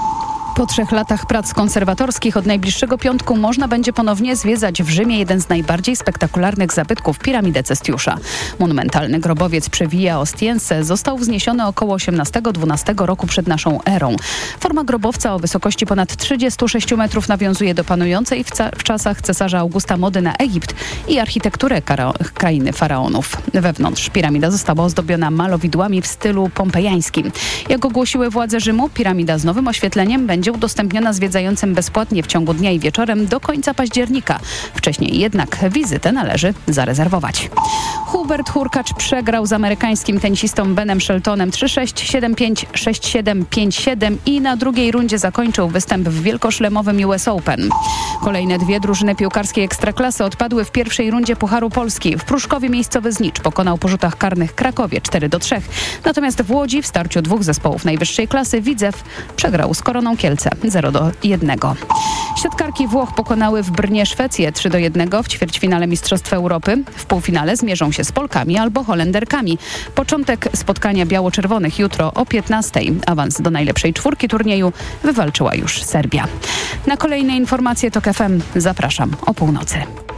Po trzech latach prac konserwatorskich od najbliższego piątku można będzie ponownie zwiedzać w Rzymie jeden z najbardziej spektakularnych zabytków, piramidę Cestiusza. Monumentalny grobowiec przy Via Ostiense został wzniesiony około osiemnastego dwunastego roku przed naszą erą. Forma grobowca o wysokości ponad trzydziestu sześciu metrów nawiązuje do panującej w, ca- w czasach cesarza Augusta mody na Egipt i architekturę kara- krainy faraonów. Wewnątrz piramida została ozdobiona malowidłami w stylu pompejańskim. Jak ogłosiły władze Rzymu, piramida z nowym oświetleniem będzie będzie udostępniona zwiedzającym bezpłatnie w ciągu dnia i wieczorem do końca października. Wcześniej jednak wizytę należy zarezerwować. Hubert Hurkacz przegrał z amerykańskim tenisistą Benem Sheltonem trzy sześć, siedem pięć, sześć siedem, pięć siedem i na drugiej rundzie zakończył występ w wielkoszlemowym U S Open. Kolejne dwie drużyny piłkarskiej Ekstraklasy odpadły w pierwszej rundzie Pucharu Polski. W Pruszkowie miejscowy Znicz pokonał po rzutach karnych Krakowie cztery do trzech. Natomiast w Łodzi w starciu dwóch zespołów najwyższej klasy Widzew przegrał z Koroną Kielce zero do jednego. Siatkarki Włoch pokonały w Brnie Szwecję trzy do jednego w ćwierćfinale Mistrzostw Europy. W półfinale zmierzą się z Polkami albo Holenderkami. Początek spotkania biało-czerwonych jutro o piętnastej. Awans do najlepszej czwórki turnieju wywalczyła już Serbia. Na kolejne informacje TOK F M zapraszam o północy.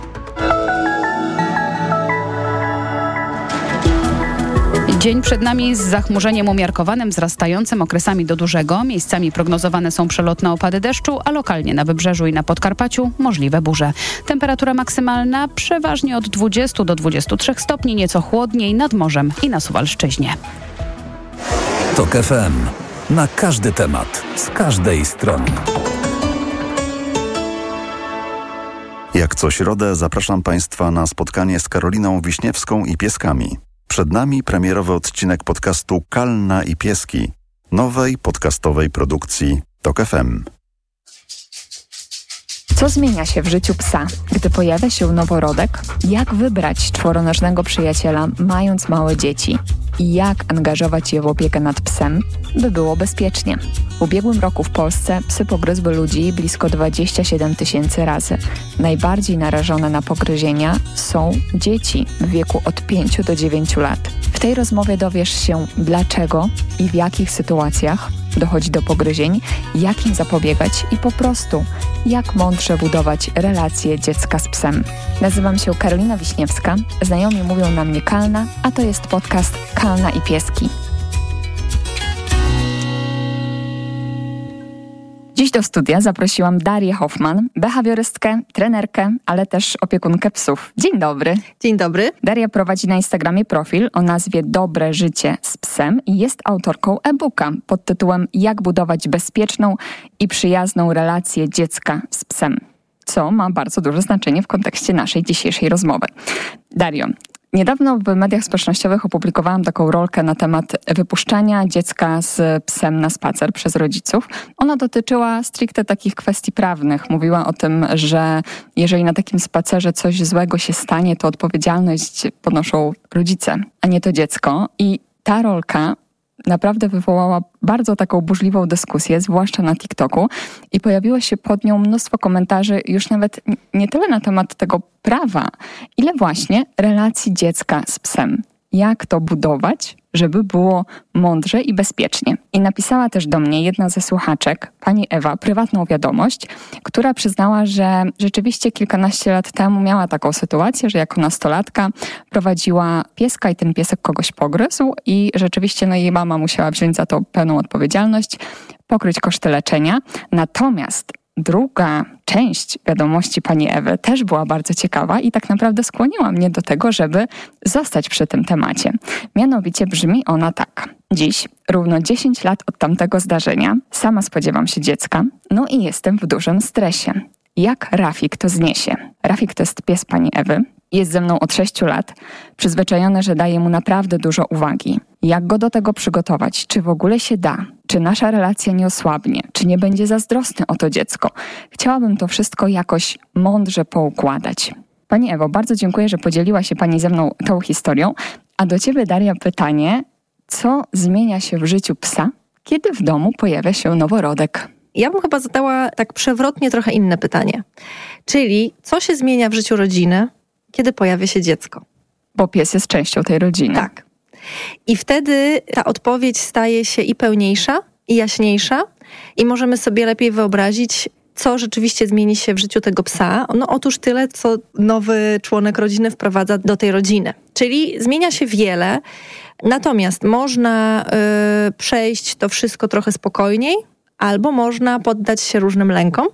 Dzień przed nami z zachmurzeniem umiarkowanym, wzrastającym okresami do dużego. Miejscami prognozowane są przelotne opady deszczu, a lokalnie na Wybrzeżu i na Podkarpaciu możliwe burze. Temperatura maksymalna przeważnie od dwudziestu do dwudziestu trzech stopni, nieco chłodniej nad morzem i na Suwalszczyźnie. TOK F M. Na każdy temat, z każdej strony. Jak co środę zapraszam Państwa na spotkanie z Karoliną Wiśniewską i pieskami. Przed nami premierowy odcinek podcastu Kalna i Pieski, nowej podcastowej produkcji TOK F M. Co zmienia się w życiu psa, gdy pojawia się noworodek? Jak wybrać czworonożnego przyjaciela, mając małe dzieci? I jak angażować je w opiekę nad psem, by było bezpiecznie? W ubiegłym roku w Polsce psy pogryzły ludzi blisko dwadzieścia siedem tysięcy razy. Najbardziej narażone na pogryzienia są dzieci w wieku od pięciu do dziewięciu lat. W tej rozmowie dowiesz się, dlaczego i w jakich sytuacjach dochodzi do pogryzień, jak im zapobiegać i po prostu jak mądrze budować relacje dziecka z psem. Nazywam się Karolina Wiśniewska, znajomi mówią na mnie Kalna, a to jest podcast Kalna i Pieski. Dziś do studia zaprosiłam Darię Hoffman, behawiorystkę, trenerkę, ale też opiekunkę psów. Dzień dobry. Dzień dobry. Daria prowadzi na Instagramie profil o nazwie Dobre Życie z psem i jest autorką e-booka pod tytułem Jak budować bezpieczną i przyjazną relację dziecka z psem, co ma bardzo duże znaczenie w kontekście naszej dzisiejszej rozmowy. Dario, niedawno w mediach społecznościowych opublikowałam taką rolkę na temat wypuszczania dziecka z psem na spacer przez rodziców. Ona dotyczyła stricte takich kwestii prawnych. Mówiła o tym, że jeżeli na takim spacerze coś złego się stanie, to odpowiedzialność ponoszą rodzice, a nie to dziecko. I ta rolka naprawdę wywołała bardzo taką burzliwą dyskusję, zwłaszcza na TikToku, i pojawiło się pod nią mnóstwo komentarzy już nawet nie tyle na temat tego prawa, ile właśnie relacji dziecka z psem. Jak to budować, żeby było mądrze i bezpiecznie. I napisała też do mnie jedna ze słuchaczek, pani Ewa, prywatną wiadomość, która przyznała, że rzeczywiście kilkanaście lat temu miała taką sytuację, że jako nastolatka prowadziła pieska i ten piesek kogoś pogryzł i rzeczywiście no, jej mama musiała wziąć za to pełną odpowiedzialność, pokryć koszty leczenia. Natomiast druga część wiadomości pani Ewy też była bardzo ciekawa i tak naprawdę skłoniła mnie do tego, żeby zostać przy tym temacie. Mianowicie brzmi ona tak. Dziś, równo dziesięć lat od tamtego zdarzenia, sama spodziewam się dziecka, no i jestem w dużym stresie. Jak Rafik to zniesie? Rafik to jest pies pani Ewy. Jest ze mną od sześciu lat, przyzwyczajony, że daje mu naprawdę dużo uwagi. Jak go do tego przygotować? Czy w ogóle się da? Czy nasza relacja nie osłabnie? Czy nie będzie zazdrosny o to dziecko? Chciałabym to wszystko jakoś mądrze poukładać. Pani Ewo, bardzo dziękuję, że podzieliła się pani ze mną tą historią. A do ciebie, Daria, pytanie, co zmienia się w życiu psa, kiedy w domu pojawia się noworodek? Ja bym chyba zadała tak przewrotnie trochę inne pytanie. Czyli co się zmienia w życiu rodziny, kiedy pojawia się dziecko? Bo pies jest częścią tej rodziny. Tak. I wtedy ta odpowiedź staje się i pełniejsza, i jaśniejsza i możemy sobie lepiej wyobrazić, co rzeczywiście zmieni się w życiu tego psa. No otóż tyle, co nowy członek rodziny wprowadza do tej rodziny. Czyli zmienia się wiele, natomiast można y, przejść to wszystko trochę spokojniej, albo można poddać się różnym lękom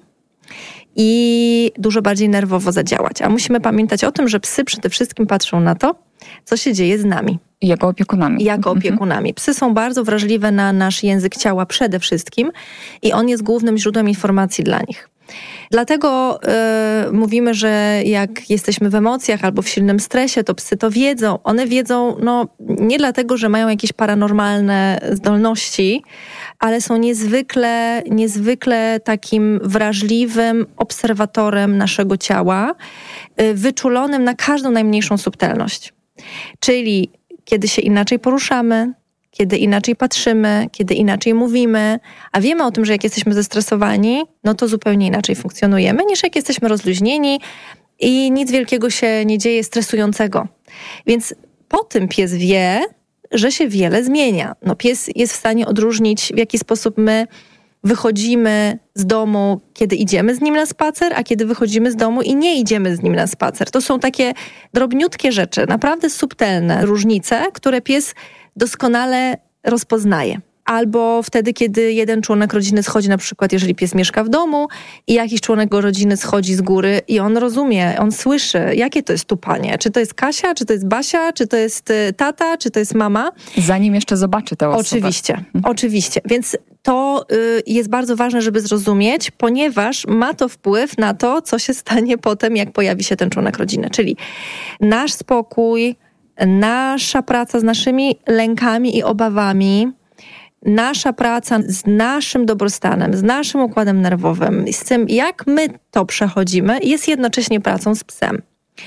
i dużo bardziej nerwowo zadziałać. A musimy pamiętać o tym, że psy przede wszystkim patrzą na to, co się dzieje z nami. Jako opiekunami. Jako opiekunami. Psy są bardzo wrażliwe na nasz język ciała przede wszystkim i on jest głównym źródłem informacji dla nich. Dlatego yy, mówimy, że jak jesteśmy w emocjach albo w silnym stresie, to psy to wiedzą. One wiedzą no, nie dlatego, że mają jakieś paranormalne zdolności, ale są niezwykle, niezwykle takim wrażliwym obserwatorem naszego ciała, yy, wyczulonym na każdą najmniejszą subtelność. Czyli kiedy się inaczej poruszamy, kiedy inaczej patrzymy, kiedy inaczej mówimy, a wiemy o tym, że jak jesteśmy zestresowani, no to zupełnie inaczej funkcjonujemy, niż jak jesteśmy rozluźnieni i nic wielkiego się nie dzieje stresującego. Więc po tym pies wie, że się wiele zmienia. No pies jest w stanie odróżnić, w jaki sposób my wychodzimy z domu, kiedy idziemy z nim na spacer, a kiedy wychodzimy z domu i nie idziemy z nim na spacer. To są takie drobniutkie rzeczy, naprawdę subtelne różnice, które pies doskonale rozpoznaje. Albo wtedy, kiedy jeden członek rodziny schodzi, na przykład jeżeli pies mieszka w domu i jakiś członek rodziny schodzi z góry i on rozumie, on słyszy, jakie to jest tupanie. Czy to jest Kasia, czy to jest Basia, czy to jest tata, czy to jest mama. Zanim jeszcze zobaczy tę osobę. Oczywiście, mhm. oczywiście. Więc to y, jest bardzo ważne, żeby zrozumieć, ponieważ ma to wpływ na to, co się stanie potem, jak pojawi się ten członek rodziny. Czyli nasz spokój, nasza praca z naszymi lękami i obawami, nasza praca z naszym dobrostanem, z naszym układem nerwowym, z tym, jak my to przechodzimy, jest jednocześnie pracą z psem.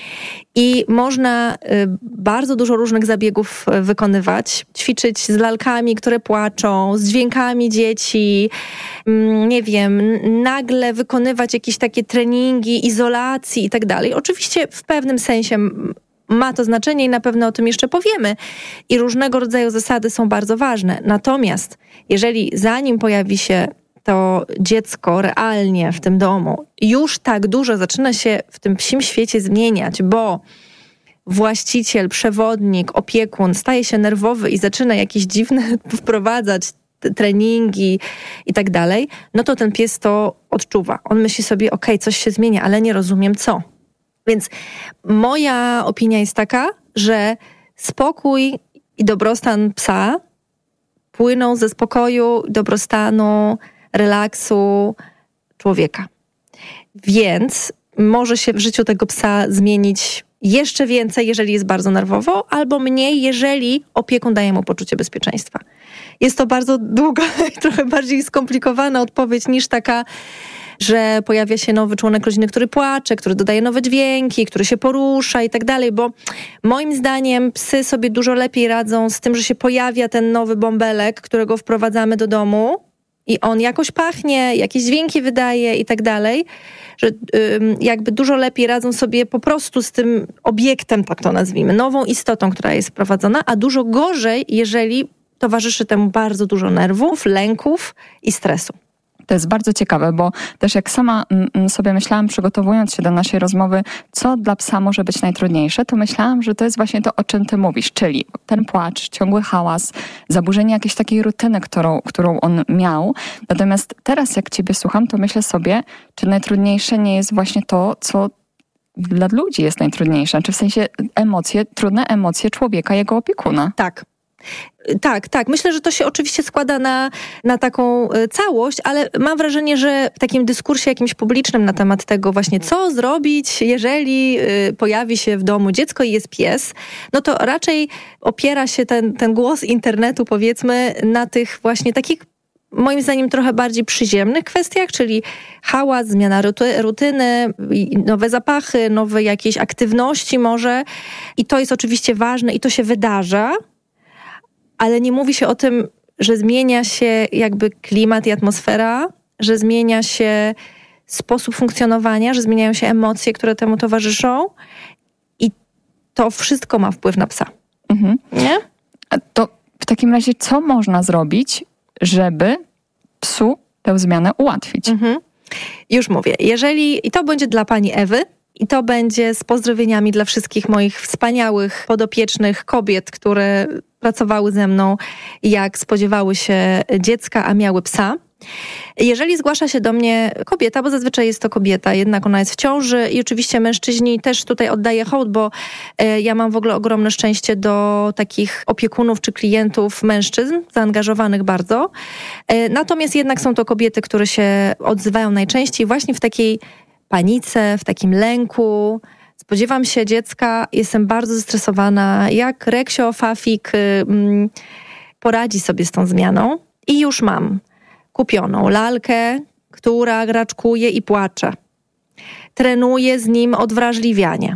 I można bardzo dużo różnych zabiegów wykonywać, ćwiczyć z lalkami, które płaczą, z dźwiękami dzieci, nie wiem, nagle wykonywać jakieś takie treningi, izolacji i tak dalej. Oczywiście w pewnym sensie ma to znaczenie i na pewno o tym jeszcze powiemy. I różnego rodzaju zasady są bardzo ważne. Natomiast jeżeli zanim pojawi się to dziecko realnie w tym domu, już tak dużo zaczyna się w tym psim świecie zmieniać, bo właściciel, przewodnik, opiekun staje się nerwowy i zaczyna jakieś dziwne wprowadzać treningi i tak dalej, no to ten pies to odczuwa. On myśli sobie, okej, coś się zmienia, ale nie rozumiem co. Więc moja opinia jest taka, że spokój i dobrostan psa płyną ze spokoju, dobrostanu, relaksu człowieka. Więc może się w życiu tego psa zmienić jeszcze więcej, jeżeli jest bardzo nerwowo, albo mniej, jeżeli opiekun daje mu poczucie bezpieczeństwa. Jest to bardzo długa i trochę bardziej skomplikowana odpowiedź niż taka, że pojawia się nowy członek rodziny, który płacze, który dodaje nowe dźwięki, który się porusza i tak dalej, bo moim zdaniem psy sobie dużo lepiej radzą z tym, że się pojawia ten nowy bąbelek, którego wprowadzamy do domu i on jakoś pachnie, jakieś dźwięki wydaje i tak dalej, że ym, jakby dużo lepiej radzą sobie po prostu z tym obiektem, tak to nazwijmy, nową istotą, która jest wprowadzona, a dużo gorzej, jeżeli towarzyszy temu bardzo dużo nerwów, lęków i stresu. To jest bardzo ciekawe, bo też jak sama sobie myślałam, przygotowując się do naszej rozmowy, co dla psa może być najtrudniejsze, to myślałam, że to jest właśnie to, o czym ty mówisz, czyli ten płacz, ciągły hałas, zaburzenie jakiejś takiej rutyny, którą, którą on miał. Natomiast teraz jak ciebie słucham, to myślę sobie, czy najtrudniejsze nie jest właśnie to, co dla ludzi jest najtrudniejsze, czy w sensie emocje, trudne emocje człowieka, jego opiekuna. Tak. Tak, tak. Myślę, że to się oczywiście składa na, na taką całość, ale mam wrażenie, że w takim dyskursie jakimś publicznym na temat tego właśnie, co zrobić, jeżeli pojawi się w domu dziecko i jest pies, no to raczej opiera się ten, ten głos internetu, powiedzmy, na tych właśnie takich, moim zdaniem, trochę bardziej przyziemnych kwestiach, czyli hałas, zmiana rutyny, nowe zapachy, nowe jakieś aktywności może. I to jest oczywiście ważne i to się wydarza, ale nie mówi się o tym, że zmienia się jakby klimat i atmosfera, że zmienia się sposób funkcjonowania, że zmieniają się emocje, które temu towarzyszą i to wszystko ma wpływ na psa. Mhm. Nie? A to w takim razie co można zrobić, żeby psu tę zmianę ułatwić? Mhm. Już mówię. Jeżeli, i to będzie dla pani Ewy, i to będzie z pozdrowieniami dla wszystkich moich wspaniałych, podopiecznych kobiet, które pracowały ze mną, jak spodziewały się dziecka, a miały psa. Jeżeli zgłasza się do mnie kobieta, bo zazwyczaj jest to kobieta, jednak ona jest w ciąży i oczywiście mężczyźni też tutaj oddaję hołd, bo ja mam w ogóle ogromne szczęście do takich opiekunów czy klientów mężczyzn, zaangażowanych bardzo. Natomiast jednak są to kobiety, które się odzywają najczęściej właśnie w takiej panice, w takim lęku. Spodziewam się dziecka, jestem bardzo zestresowana, jak Reksio, Fafik mm, poradzi sobie z tą zmianą i już mam kupioną lalkę, która raczkuje i płacze. Trenuję z nim odwrażliwianie.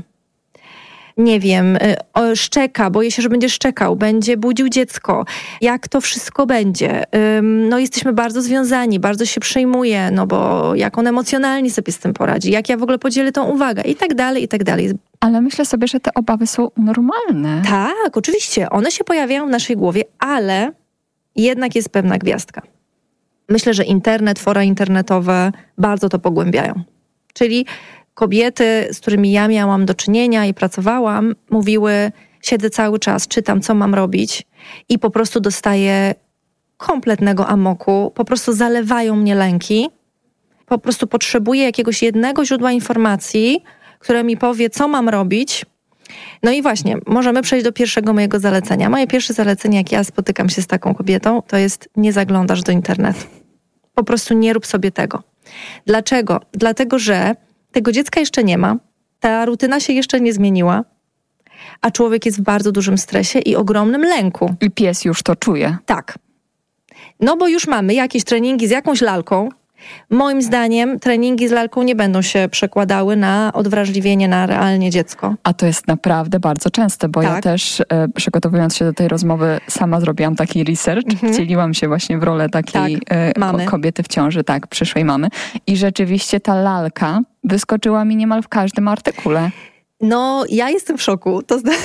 Nie wiem, szczeka, boję się, że będzie szczekał, będzie budził dziecko. Jak to wszystko będzie? No jesteśmy bardzo związani, bardzo się przejmuję, no bo jak on emocjonalnie sobie z tym poradzi, jak ja w ogóle podzielę tą uwagę i tak dalej, i tak dalej. Ale myślę sobie, że te obawy są normalne. Tak, oczywiście. One się pojawiają w naszej głowie, ale jednak jest pewna gwiazdka. Myślę, że internet, fora internetowe bardzo to pogłębiają. Czyli kobiety, z którymi ja miałam do czynienia i pracowałam, mówiły, siedzę cały czas, czytam, co mam robić i po prostu dostaję kompletnego amoku, po prostu zalewają mnie lęki, po prostu potrzebuję jakiegoś jednego źródła informacji, które mi powie, co mam robić. No i właśnie, możemy przejść do pierwszego mojego zalecenia. Moje pierwsze zalecenie, jak ja spotykam się z taką kobietą, to jest nie zaglądasz do internetu. Po prostu nie rób sobie tego. Dlaczego? Dlatego, że tego dziecka jeszcze nie ma, ta rutyna się jeszcze nie zmieniła, a człowiek jest w bardzo dużym stresie i ogromnym lęku. I pies już to czuje. Tak. No bo już mamy jakieś treningi z jakąś lalką. Moim zdaniem treningi z lalką nie będą się przekładały na odwrażliwienie na realnie dziecko. A to jest naprawdę bardzo częste, bo tak. ja też e, przygotowując się do tej rozmowy sama zrobiłam taki research, mhm. wcieliłam się właśnie w rolę takiej tak. e, ko- kobiety w ciąży, tak, przyszłej mamy. I rzeczywiście ta lalka wyskoczyła mi niemal w każdym artykule. No, ja jestem w szoku. To znaczy,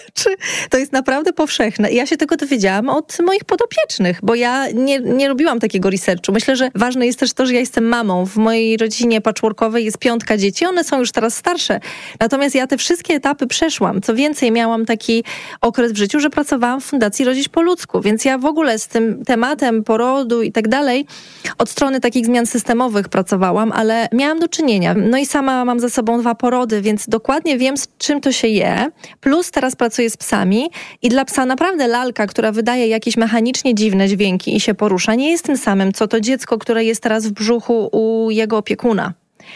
to jest naprawdę powszechne. Ja się tego dowiedziałam od moich podopiecznych, bo ja nie, nie robiłam takiego researchu. Myślę, że ważne jest też to, że ja jestem mamą. W mojej rodzinie patchworkowej jest piątka dzieci. One są już teraz starsze. Natomiast ja te wszystkie etapy przeszłam. Co więcej, miałam taki okres w życiu, że pracowałam w Fundacji Rodzić po ludzku. Więc ja w ogóle z tym tematem porodu i tak dalej od strony takich zmian systemowych pracowałam, ale miałam do czynienia. No i sama mam za sobą dwa porody, więc dokładnie wiem, z czym to się je. Plus teraz pracuję z psami i dla psa naprawdę lalka, która wydaje jakieś mechanicznie dziwne dźwięki i się porusza, nie jest tym samym, co to dziecko, które jest teraz w brzuchu u jego opiekuna.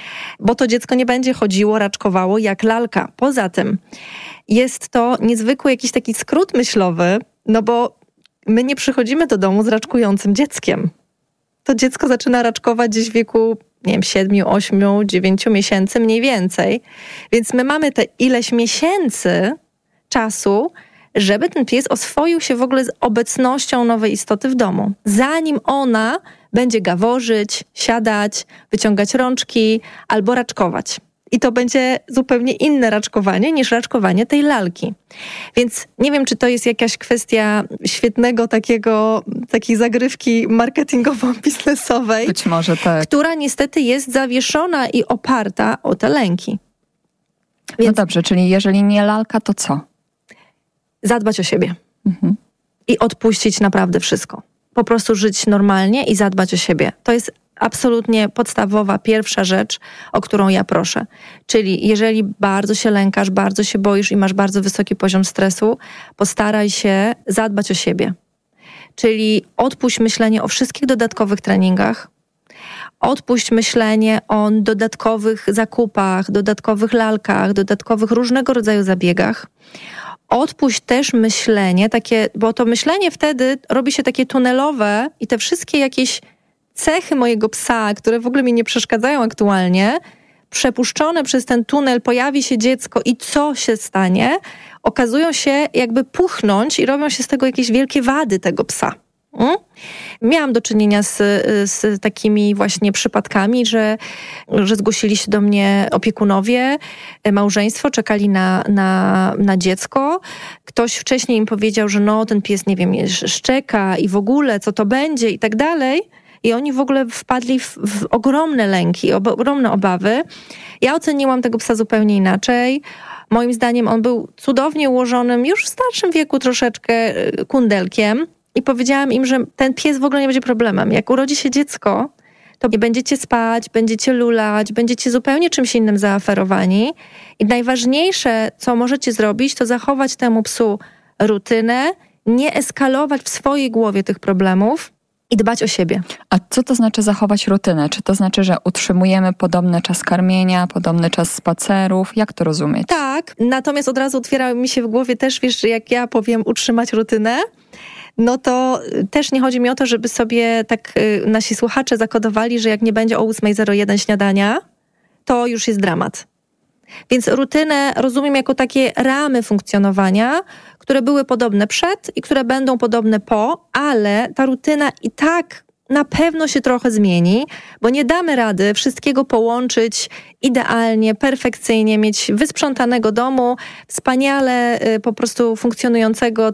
Bo to dziecko nie będzie chodziło, raczkowało jak lalka. Poza tym jest to niezwykły jakiś taki skrót myślowy, no bo my nie przychodzimy do domu z raczkującym dzieckiem. To dziecko zaczyna raczkować gdzieś w wieku, nie wiem, siedmiu, ośmiu, dziewięciu miesięcy mniej więcej. Więc my mamy te ileś miesięcy czasu, żeby ten pies oswoił się w ogóle z obecnością nowej istoty w domu. Zanim ona będzie gaworzyć, siadać, wyciągać rączki albo raczkować. I to będzie zupełnie inne raczkowanie niż raczkowanie tej lalki. Więc nie wiem, czy to jest jakaś kwestia świetnego takiego, takiej zagrywki marketingowo-biznesowej. Być może tak. Która niestety jest zawieszona i oparta o te lęki. Więc no dobrze, czyli jeżeli nie lalka, to co? Zadbać o siebie. Mhm. I odpuścić naprawdę wszystko. Po prostu żyć normalnie i zadbać o siebie. To jest absolutnie podstawowa, pierwsza rzecz, o którą ja proszę. Czyli jeżeli bardzo się lękasz, bardzo się boisz i masz bardzo wysoki poziom stresu, postaraj się zadbać o siebie. Czyli odpuść myślenie o wszystkich dodatkowych treningach, odpuść myślenie o dodatkowych zakupach, dodatkowych lalkach, dodatkowych różnego rodzaju zabiegach. Odpuść też myślenie, takie, bo to myślenie wtedy robi się takie tunelowe i te wszystkie jakieś cechy mojego psa, które w ogóle mi nie przeszkadzają aktualnie, przepuszczone przez ten tunel, pojawi się dziecko i co się stanie, okazują się jakby puchnąć i robią się z tego jakieś wielkie wady tego psa. Hmm? Miałam do czynienia z, z takimi właśnie przypadkami, że, że zgłosili się do mnie opiekunowie, małżeństwo, czekali na, na, na dziecko. Ktoś wcześniej im powiedział, że no ten pies, nie wiem, szczeka i w ogóle co to będzie i tak dalej. i oni w ogóle wpadli w, w ogromne lęki, ob, ogromne obawy. Ja oceniłam tego psa zupełnie inaczej. Moim zdaniem on był cudownie ułożonym, już w starszym wieku troszeczkę kundelkiem i powiedziałam im, że ten pies w ogóle nie będzie problemem. Jak urodzi się dziecko, to będziecie spać, będziecie lulać, będziecie zupełnie czymś innym zaoferowani. I najważniejsze, co możecie zrobić, to zachować temu psu rutynę, nie eskalować w swojej głowie tych problemów i dbać o siebie. A co to znaczy zachować rutynę? Czy to znaczy, że utrzymujemy podobny czas karmienia, podobny czas spacerów? Jak to rozumieć? Tak, natomiast od razu otwiera mi się w głowie też, wiesz, że jak ja powiem utrzymać rutynę, no to też nie chodzi mi o to, żeby sobie tak nasi słuchacze zakodowali, że jak nie będzie o ósma zero jeden śniadania, to już jest dramat. Więc rutynę rozumiem jako takie ramy funkcjonowania, które były podobne przed i które będą podobne po, ale ta rutyna i tak na pewno się trochę zmieni, bo nie damy rady wszystkiego połączyć idealnie, perfekcyjnie, mieć wysprzątanego domu, wspaniale po prostu funkcjonującego